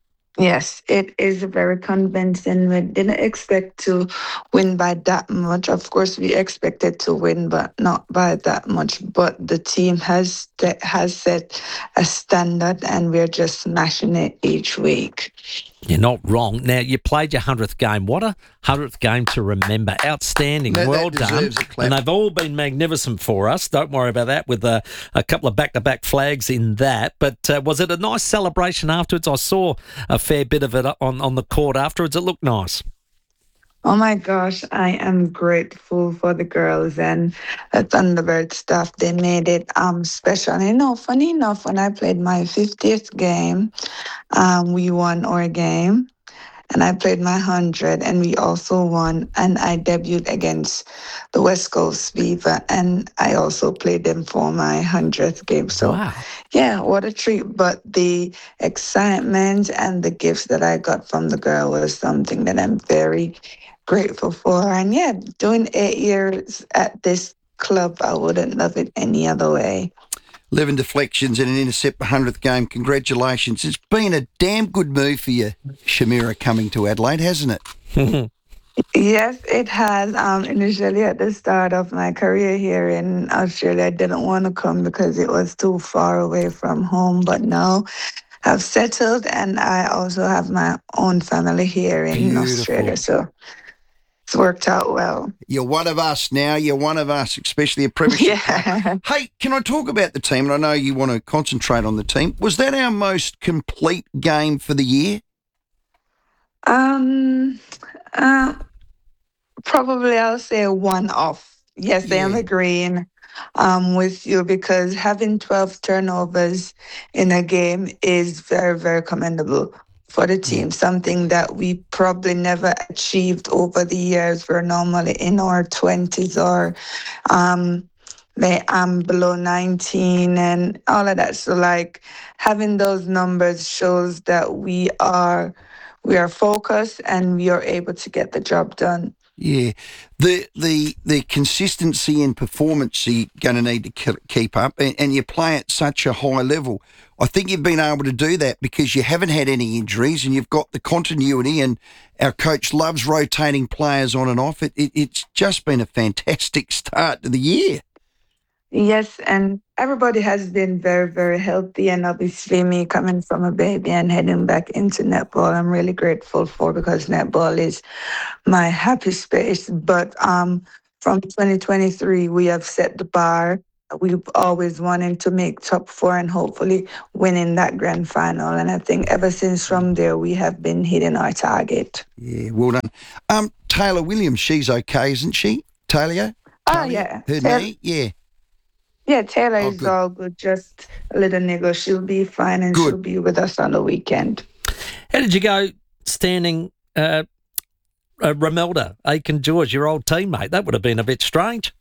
Yes, it is very convincing. We didn't expect to win by that much. Of course, we expected to win, but not by that much. But the team has has set a standard, and we're just smashing it each week. You're not wrong. Now, you played your hundredth game. What a hundredth game to remember. Outstanding. No, well done. And they've all been magnificent for us. Don't worry about that, with a, a couple of back-to-back flags in that. But uh, was it a nice celebration afterwards? I saw a fair bit of it on, on the court afterwards. It looked nice. Oh my gosh, I am grateful for the girls and the Thunderbird staff. They made it um special. And you know, funny enough, when I played my fiftieth game, um, we won our game. And I played my one hundred, and we also won. And I debuted against the West Coast Fever, and I also played them for my hundredth game. So, wow. Yeah, what a treat. But the excitement and the gifts that I got from the girl was something that I'm very grateful for. And yeah, doing eight years at this club, I wouldn't love it any other way. eleven deflections and an intercept per hundredth game. Congratulations. It's been a damn good move for you, Shamira, coming to Adelaide, hasn't it? Yes, it has. Um, initially, at the start of my career here in Australia, I didn't want to come because it was too far away from home. But now I've settled, and I also have my own family here in Beautiful. Australia. So it's worked out well. You're one of us now. You're one of us, especially a premiership. Yeah. Hey, can I talk about the team? And I know you want to concentrate on the team. Was that our most complete game for the year? Um, uh, probably I'll say one off. Yes, yeah. I am agreeing um, with you, because having twelve turnovers in a game is very, very commendable for the team, something that we probably never achieved over the years. We're normally in our twenties or um, um, below nineteen and all of that. So like having those numbers shows that we are we are focused and we are able to get the job done. Yeah, the the the consistency in performance you're going to need to ke- keep up, and, and you play at such a high level. I think you've been able to do that because you haven't had any injuries, and you've got the continuity. And our coach loves rotating players on and off. It, it it's just been a fantastic start to the year. Yes, and everybody has been very, very healthy. And obviously, me coming from a baby and heading back into netball, I'm really grateful for, because netball is my happy space. But um, from twenty twenty-three, we have set the bar. We've always wanted to make top four and hopefully winning that grand final. And I think ever since from there, we have been hitting our target. Yeah, well done. Um, Taylor Williams, she's okay, isn't she? Taylor? Oh, yeah. Her Taylor- knee? Yeah. Yeah, Taylor Oh, is good. all good. Just a little niggle. She'll be fine, and Good. she'll be with us on the weekend. How did you go standing uh, uh, Romelda Aiken-George, your old teammate? That would have been a bit strange.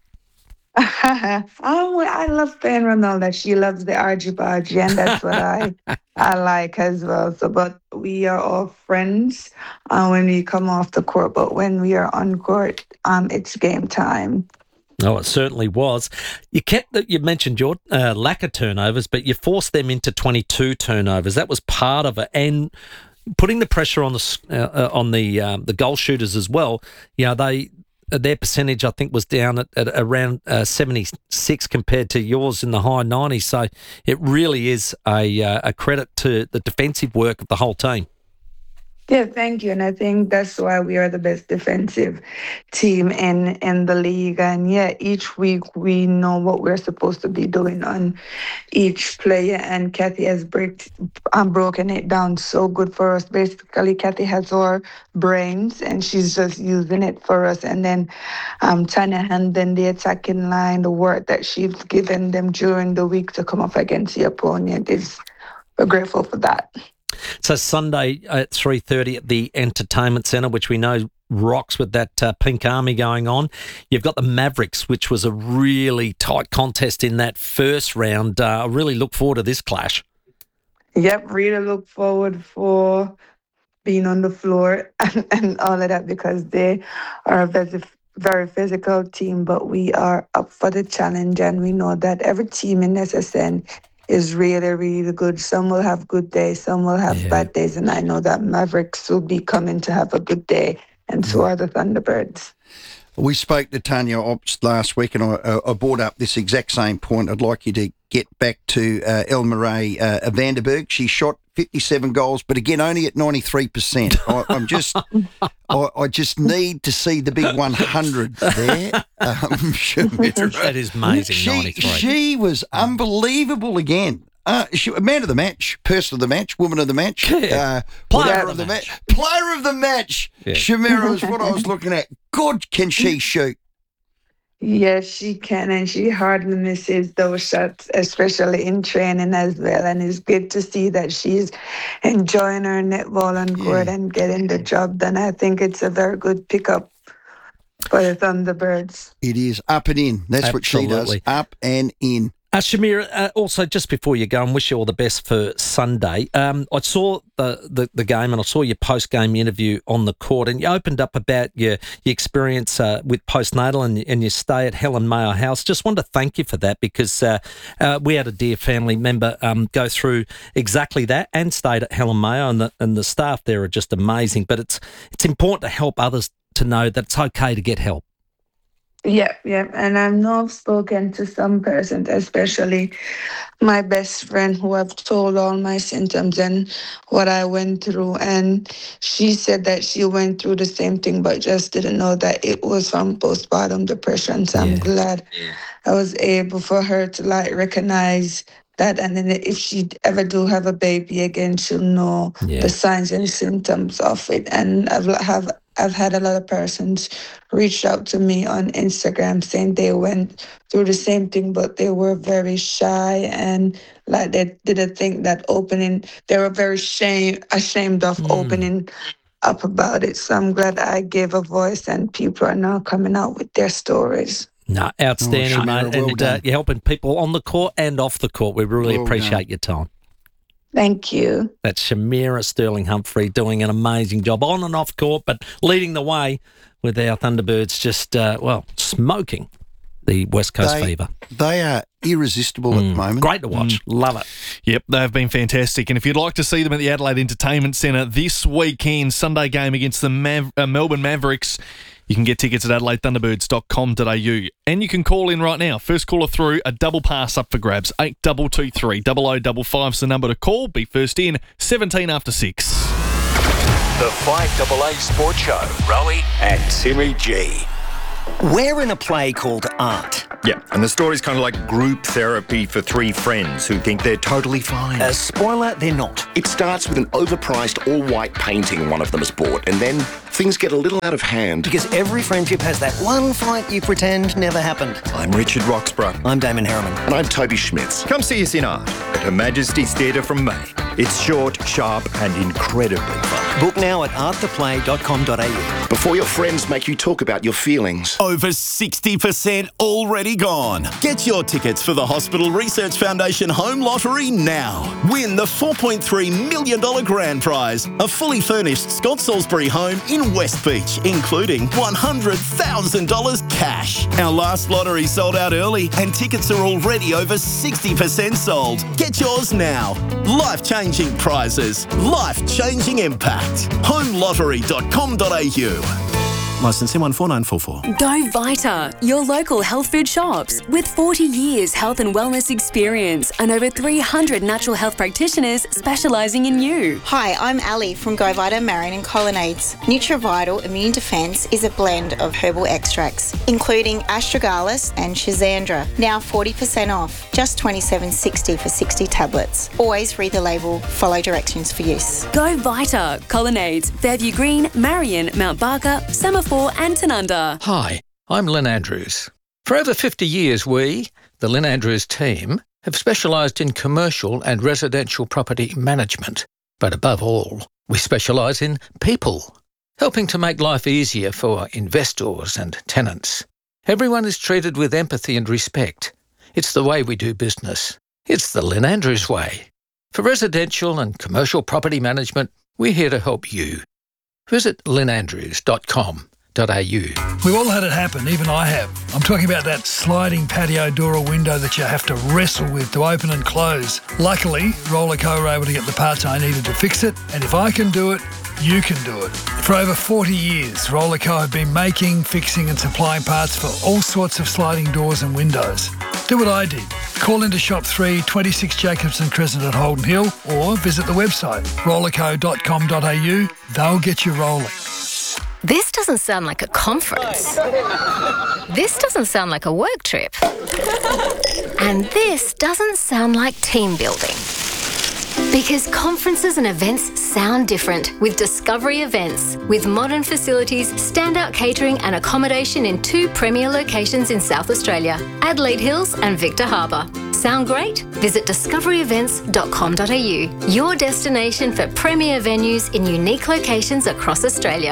oh, I love playing Ronaldo. She loves the argy-bargy, and that's what I I like as well. So, but we are all friends uh, when we come off the court. But when we are on court, um, it's game time. Oh, it certainly was. You kept the, you mentioned your uh, lack of turnovers, but you forced them into twenty-two turnovers. That was part of it, and putting the pressure on the s- uh, uh, on the um, the goal shooters as well. You know, they their percentage I think was down at, at around uh, seventy-six compared to yours in the high nineties. So it really is a uh, a credit to the defensive work of the whole team. Yeah, thank you. And I think that's why we are the best defensive team in, in the league. And yeah, each week we know what we're supposed to be doing on each player. And Kathy has break, um, broken it down so good for us. Basically, Kathy has our brains and she's just using it for us. And then um, Tanya handling the attacking line, the work that she's given them during the week to come up against the opponent is, we're grateful for that. So Sunday at three thirty at the Entertainment Centre, which we know rocks with that uh, Pink Army going on. You've got the Mavericks, which was a really tight contest in that first round. Uh, I really look forward to this clash. Yep, really look forward for being on the floor and, and all of that, because they are a very, very physical team, but we are up for the challenge, and we know that every team in S S N is really, really good. Some will have good days, some will have Yeah. bad days, and I know that Mavericks will be coming to have a good day, and so are the Thunderbirds. We spoke to Tanya Ops last week, and I, I brought up this exact same point. I'd like you to get back to uh, El Marais uh, Vanderberg. She shot fifty-seven goals, but again, only at ninety-three percent. I, I'm just, I, I just need to see the big one hundred there. Um, That is amazing, she, ninety-three. She was unbelievable again. Uh, she, man of the match, person of the match, woman of the match, uh, Player whatever of the match. player of the match. Yeah. Shamira is what I was looking at. God, can she shoot? Yes, she can, and she hardly misses those shots, especially in training as well. And it's good to see that she's enjoying her netball on court and getting the job done. I think it's a very good pickup for the Thunderbirds. It is up and in. That's what she does. Absolutely. Up and in. Uh, Shamira, uh, also, just before you go, and wish you all the best for Sunday. Um, I saw the, the, the game and I saw your post-game interview on the court, and you opened up about your, your experience uh, with postnatal and, and your stay at Helen Mayo House. Just wanted to thank you for that, because uh, uh, we had a dear family member um, go through exactly that and stayed at Helen Mayo, and the, and the staff there are just amazing. But it's it's important to help others to know that it's okay to get help. Yeah, yeah. And I know I've spoken to some persons, especially my best friend, who have told all my symptoms and what I went through. And she said that she went through the same thing, but just didn't know that it was from postpartum depression. So I'm glad I was able for her to like recognize that. And then if she ever do have a baby again, she'll know Yeah. the signs and symptoms of it. And I've have I've had a lot of persons reach out to me on Instagram saying they went through the same thing, but they were very shy and like they didn't think that opening, they were very shame, ashamed of Mm. opening up about it. So I'm glad I gave a voice and people are now coming out with their stories. No, outstanding, Oh, Shamira, mate. well and uh, done. you're helping people on the court and off the court. We really Well appreciate done. your time. Thank you. That's Shamira Sterling-Humphrey doing an amazing job on and off court, but leading the way with our Thunderbirds just, uh, well, smoking the West Coast They- Fever. They are irresistible at the moment. Great to watch. Mm. Love it. Yep, they've been fantastic. And if you'd like to see them at the Adelaide Entertainment Centre this weekend, Sunday game against the Mav- uh, Melbourne Mavericks, you can get tickets at adelaide thunderbirds dot com dot a u. And you can call in right now. First caller through, a double pass up for grabs. eight two two three, double oh double five is the number to call. Be first in, seventeen after six. The five double A Sports Show. Rowie and Timmy G. We're in a play called Art. Yeah, and the story's kind of like group therapy for three friends who think they're totally fine. A spoiler, they're not. It starts with an overpriced all-white painting one of them has bought, and then things get a little out of hand. Because every friendship has that one fight you pretend never happened. I'm Richard Roxburgh. I'm Damon Harriman. And I'm Toby Schmitz. Come see us in Art at Her Majesty's Theatre from May. It's short, sharp, and incredibly fun. Book now at art the play dot com dot a u. Before your friends make you talk about your feelings. Over sixty percent already gone. Get your tickets for the Hospital Research Foundation Home Lottery now. Win the four point three million dollars grand prize, a fully furnished Scott Salisbury home in West Beach, including one hundred thousand dollars cash. Our last lottery sold out early and tickets are already over sixty percent sold. Get yours now. Life-changing prizes. Life-changing impact. home lottery dot com dot a u. Licence M one four nine four four. Go Vita, your local health food shops. With forty years health and wellness experience and over three hundred natural health practitioners specialising in you. Hi, I'm Ali from Go Vita Marion and Colonnades. NutriVital Immune Defence is a blend of herbal extracts, including astragalus and schizandra. Now forty percent off, just twenty-seven sixty for sixty tablets. Always read the label, follow directions for use. Go Vita, Colonnades, Fairview Green, Marion, Mount Barker, Semaphore and Tanunda. Hi, I'm Lynn Andrews. For over fifty years, we, the Lynn Andrews team, have specialised in commercial and residential property management. But above all, we specialise in people, helping to make life easier for investors and tenants. Everyone is treated with empathy and respect. It's the way we do business. It's the Lynn Andrews way. For residential and commercial property management, we're here to help you. Visit lynn andrews dot com dot a u. We've all had it happen, even I have. I'm talking about that sliding patio door or window that you have to wrestle with to open and close. Luckily, Rollerco were able to get the parts I needed to fix it, and if I can do it, you can do it. For over forty years, Rollerco have been making, fixing and supplying parts for all sorts of sliding doors and windows. Do what I did. Call into Shop three, twenty-six Jacobson Crescent at Holden Hill, or visit the website rollerco dot com dot a u. They'll get you rolling. This doesn't sound like a conference. This doesn't sound like a work trip. And this doesn't sound like team building. Because conferences and events sound different with Discovery Events. With modern facilities, standout catering and accommodation in two premier locations in South Australia, Adelaide Hills and Victor Harbour. Sound great? Visit discovery events dot com dot a u, your destination for premier venues in unique locations across Australia.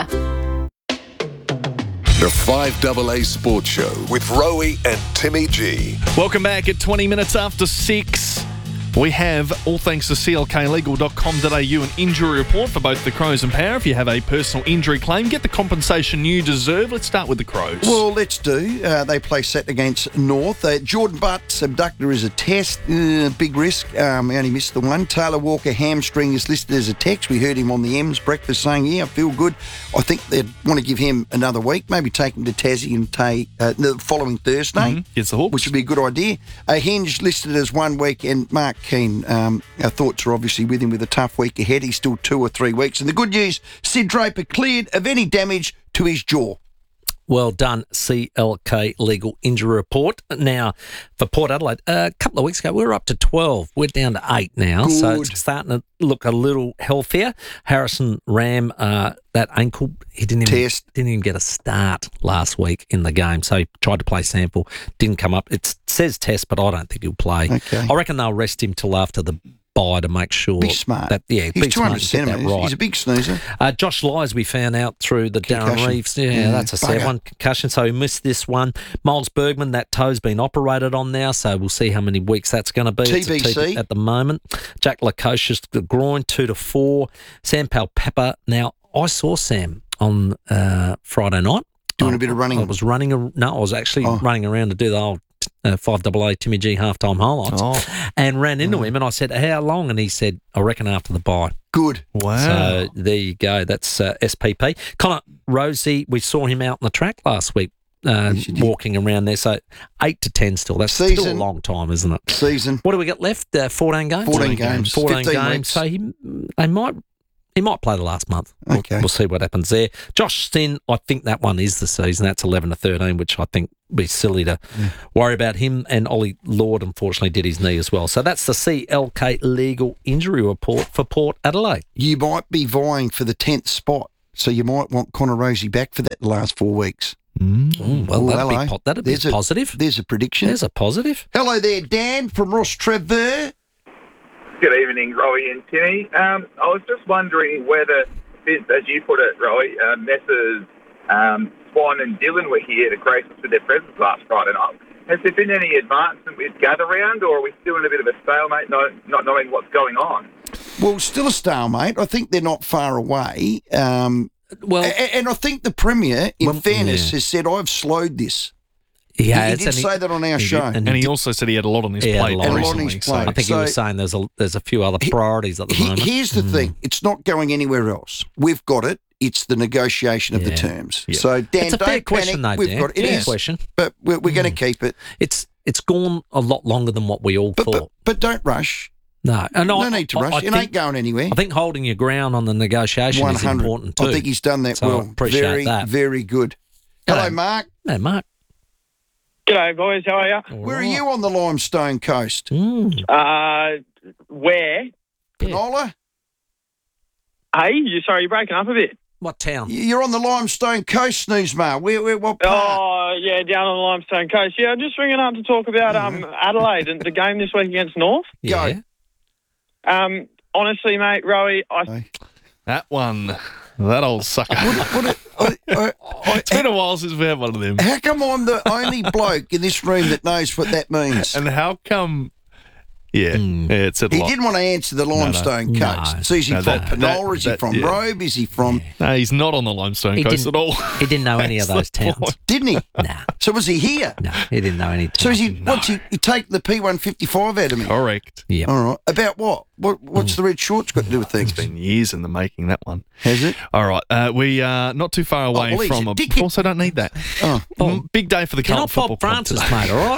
The five double A Sports Show with Rowie and Timmy G. Welcome back at twenty minutes after six. We have, all thanks to c l k legal dot com dot a u, an injury report for both the Crows and Power. If you have a personal injury claim, get the compensation you deserve. Let's start with the Crows. Well, let's do. Uh, they play Saturday against North. Uh, Jordan Butt's abductor is a test. Uh, big risk. Um, he only missed the one. Taylor Walker hamstring is listed as a text. We heard him on the M's breakfast saying, yeah, I feel good. I think they'd want to give him another week. Maybe take him to Tassie and Tay uh, the following Thursday. Mm-hmm. Gets the Hawks. Which would be a good idea. Uh, Hinge listed as one week, and Mark Keane, um, our thoughts are obviously with him with a tough week ahead. He's still two or three weeks. And the good news, Sid Draper cleared of any damage to his jaw. Well done, C L K Legal Injury Report. Now, for Port Adelaide, a couple of weeks ago, we were up to twelve. We're down to eight now, Good. So it's starting to look a little healthier. Harrison Ram, uh, that ankle, he didn't even, Test. didn't even get a start last week in the game, so he tried to play sample, didn't come up. It says test, but I don't think he'll play. Okay. I reckon they'll rest him till after the bye to make sure Be smart. that yeah, He's be two smart hundred and get that centimetres. right. He's a big snoozer. Uh, Josh Lyes, we found out through the Darren Concussion. Reeves. Yeah, Yeah, that's a sad bugger. one. Concussion, so he missed this one. Miles Bergman, that toe's been operated on now, so we'll see how many weeks that's going to be. It's a T B C. T B at the moment. Jack Lukosius, the groin, two to four. Sam Palpepper. Now, I saw Sam on uh, Friday night. Doing a bit of running. I was running. A, no, I was actually Oh. running around to do the old uh, five double A Timmy G halftime highlights, Oh. and ran into him. And I said, "How long?" And he said, "I reckon after the bye." Good. Wow. So there you go. That's uh, S P P. Connor Rosie, we saw him out on the track last week, uh, walking around there. So eight to ten still. That's still a Season. long time, isn't it? Season. What do we got left? Uh, Fourteen games. fourteen games. Fourteen fifteen games. weeks. So he, they might. He might play the last month. We'll, Okay. we'll see what happens there. Josh Stinn, I think that one is the season. That's eleven to thirteen, which I think would be silly to worry about him. And Ollie Lord, unfortunately, did his knee as well. So that's the C L K legal injury report for Port Adelaide. You might be vying for the tenth spot, so you might want Connor Rosie back for that last four weeks. Mm, well, Oh, that'd hello. be, po- that'd be There's a- positive. There's a prediction. There's a positive. Hello there, Dan from Ross Trevor. Good evening, Rowie and Timmy. Um, I was just wondering whether, this, as you put it, Rowie, uh, Messrs. Um, Swan and Dillon were here to grace us with their presence last Friday night. Has there been any advancement with Gather Round, or are we still in a bit of a stalemate, no, not knowing what's going on? Well, still a stalemate. I think they're not far away. Um, well, and, and I think the Premier, in Well, fairness, yeah. has said, I've slowed this. He He- has, he did and say that on our he show. did, And he also said he had a lot on his He had a plate lot. And a lot on recently. his so- plate. I think he was So- saying there's a there's a few other priorities at the He- moment. Here's the thing. It's not going anywhere else. We've got it. It's the negotiation of the Yeah. terms. Yeah. So, Dan, It's a don't fair question, panic. though, We've Dan. got it. It Fair is. question. But we're, we're going to keep it. It's it's gone a lot longer than what we all But, thought. but, but don't rush. no, and No I, need to I- rush. I it think, ain't going anywhere. I think holding your ground on the negotiation one is hundred. important too. I think he's done that So I well. appreciate very, that. very good. Hello, Hello. Mark. No, Mark. G'day, boys. How are you? Where are you on the Limestone Coast? Mm. Uh, where? Canola? Hey, you sorry, you're breaking up a bit. What town? You're on the Limestone Coast, Snoozemar. Where, where, what part? Oh, yeah, down on the Limestone Coast. Yeah, I'm just ringing up to talk about um Adelaide and the game this week against North. Yeah. Um, honestly, mate, Rowie, I That one, that old sucker. What, what, I, I, It's been a while since we had one of them. how come I'm the only bloke in this room that knows what that means? And how come? Yeah, yeah it's a He lot. didn't want to answer the Limestone No. Coast. So is he No, from that- Penola? that- Is he that- from yeah. Robe? Is he from... No, he's not on the Limestone He Coast didn't- at all. He didn't know any of That's those the towns. point. Didn't he? Nah, So was he here? no, he didn't know any. So is he... towns. What's he... You take the P one fifty-five out of me? Correct. Yeah. All right. About what? What? What's the red shorts got to do with things? It's been years in the making, that one. Has it? All right. Uh, we are not too far away well, he's from a a. Of dickhead. course, I don't need that. Oh. Mm, Big day for the You're Carlton not Football Bob Club Francis,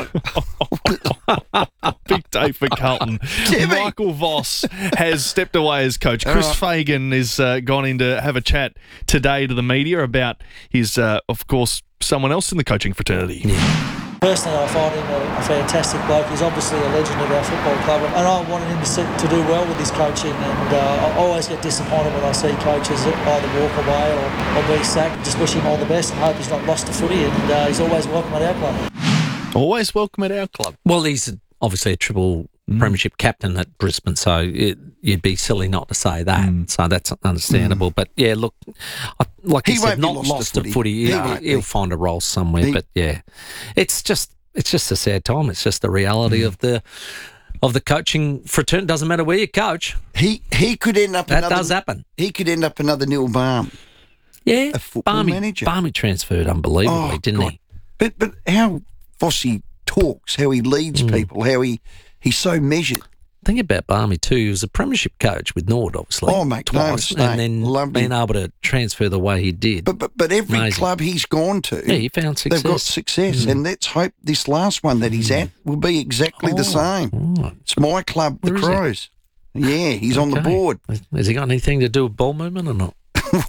today. mate, all right? Big day for Carlton. Timmy. Michael Voss has stepped away as coach. Chris right. Fagan has uh, gone in to have a chat today to the media about his, uh, of course, someone else in the coaching fraternity. Personally, I find him a, a fantastic bloke. He's obviously a legend of our football club, and I wanted him to, sit, to do well with his coaching. And uh, I always get disappointed when I see coaches either walk away or, or be sacked. Just wish him all the best and hope he's not lost to footy. And uh, he's always welcome at our club. Always welcome at our club. Well, he's obviously a triple premiership captain at Brisbane, so it, you'd be silly not to say that. Mm. So that's understandable. But yeah, look, I, like He you said, won't be not lost to lost to footy. footy. He He'll, won't he'll be. find a role somewhere. He- but yeah, it's just it's just a sad time. It's just the reality of the of the coaching fraternity. Doesn't matter where you coach. He he could end up That another... does happen. He could end up another Neil Baum. Yeah, A football Barmy, manager. Barmy transferred unbelievably, Oh, didn't God. he? But but how Fossey talks, how he leads Mm. people, how he he's so measured. Think about Barmy too. He was a premiership coach with Nord, obviously. Oh, mate, no twice, mistake. and then Loved being him. able to transfer the way he did. But but but every Amazing. club he's gone to, Yeah, he found success. they've got success, Mm. and let's hope this last one that he's at will be exactly the Oh, same. right. It's my club, the Where is he? Crows. Yeah, he's on the Okay. board. Has he got anything to do with ball movement or not?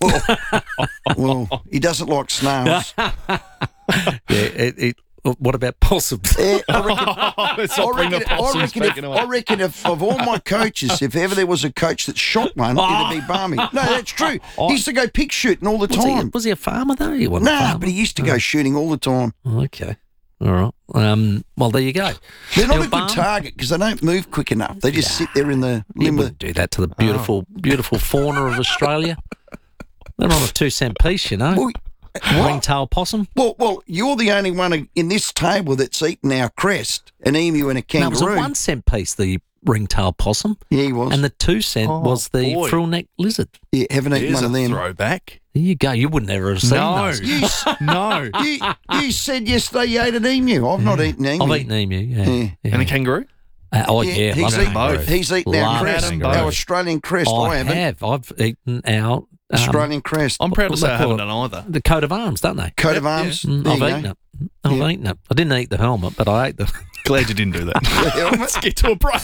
Well, he doesn't like snails. Yeah. It, it, what about possums? Eh, I reckon, Let's not I bring the reckon, I possums reckon, back if, into I it. reckon if of all my coaches, if ever there was a coach that shot one, it'd be Barmy. No, that's true. He used to go pig shooting all the Was he, time. was he a farmer though? He wasn't a Nah, farmer. but he used to go shooting all the time. Oh, okay. All right. Um, well, there you go. They're not Now, a good Barn- target because they don't move quick enough. They just sit there in the You limbo. wouldn't do that to the beautiful, beautiful fauna of Australia. They're on a two cent piece, you know. Well, Ringtail possum. Well, well, you're the only one in this table that's eaten our crest, an emu and a No, it was a kangaroo. one cent piece, the ringtail possum. Yeah, he was. And the two cent Oh, was the boy. frill-neck lizard. Yeah, haven't eaten Here's one of a them. throwback. There you go. You wouldn't ever have seen No. those. You, s- No. you, you said yesterday you ate an emu. I've not eaten emu. I've eaten emu, yeah. Yeah. yeah. And a kangaroo? Uh, oh, yeah. he's, love eaten, kangaroo. he's eaten our Love crest, kangaroo. our Australian crest. I, I haven't. have. I've eaten our... Um, Australian crest. I'm proud to what say they I haven't call done either. The coat of arms, don't they? Coat of Yep, arms. Mm, There I've you eaten go. it. I've Yeah. eaten it. I didn't eat the helmet, but I ate the... Glad you didn't do that. Let's get to a break.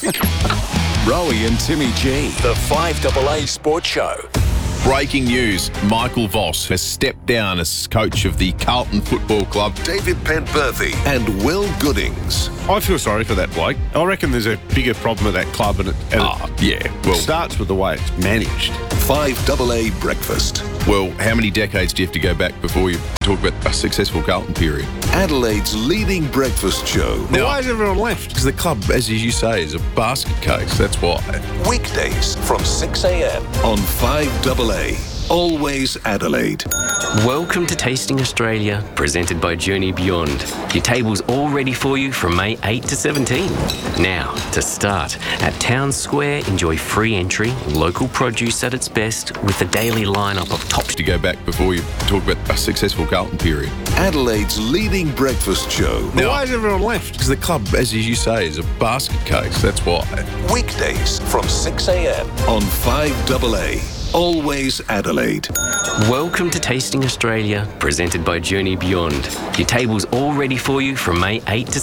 Rowie and Timmy G. The five double A Sports Show. Breaking news, Michael Voss has stepped down as coach of the Carlton Football Club. David Penberthy and Will Goodings. I feel sorry for that bloke. I reckon there's a bigger problem at that club, and it, and Ah, it, yeah, well- it starts with the way it's managed. five double A Breakfast. Well, how many decades do you have to go back before you talk about a successful Carlton period? Adelaide's leading breakfast show. Now, why has everyone left? Because the club, as you say, is a basket case. That's why. Weekdays from six a.m. on five double A. Always Adelaide. Welcome to Tasting Australia, presented by Journey Beyond. Your table's all ready for you from May eighth to seventeenth. Now, to start, at Town Square, enjoy free entry, local produce at its best, with a daily lineup of top... To go back before you talk about a successful Carlton period. Adelaide's leading breakfast show. Now, why has everyone left? Because the club, as you say, is a basket case. That's why. Weekdays from six a.m. on five double A. Always Adelaide. Welcome to Tasting Australia, presented by Journey Beyond. Your table's all ready for you from May eighth to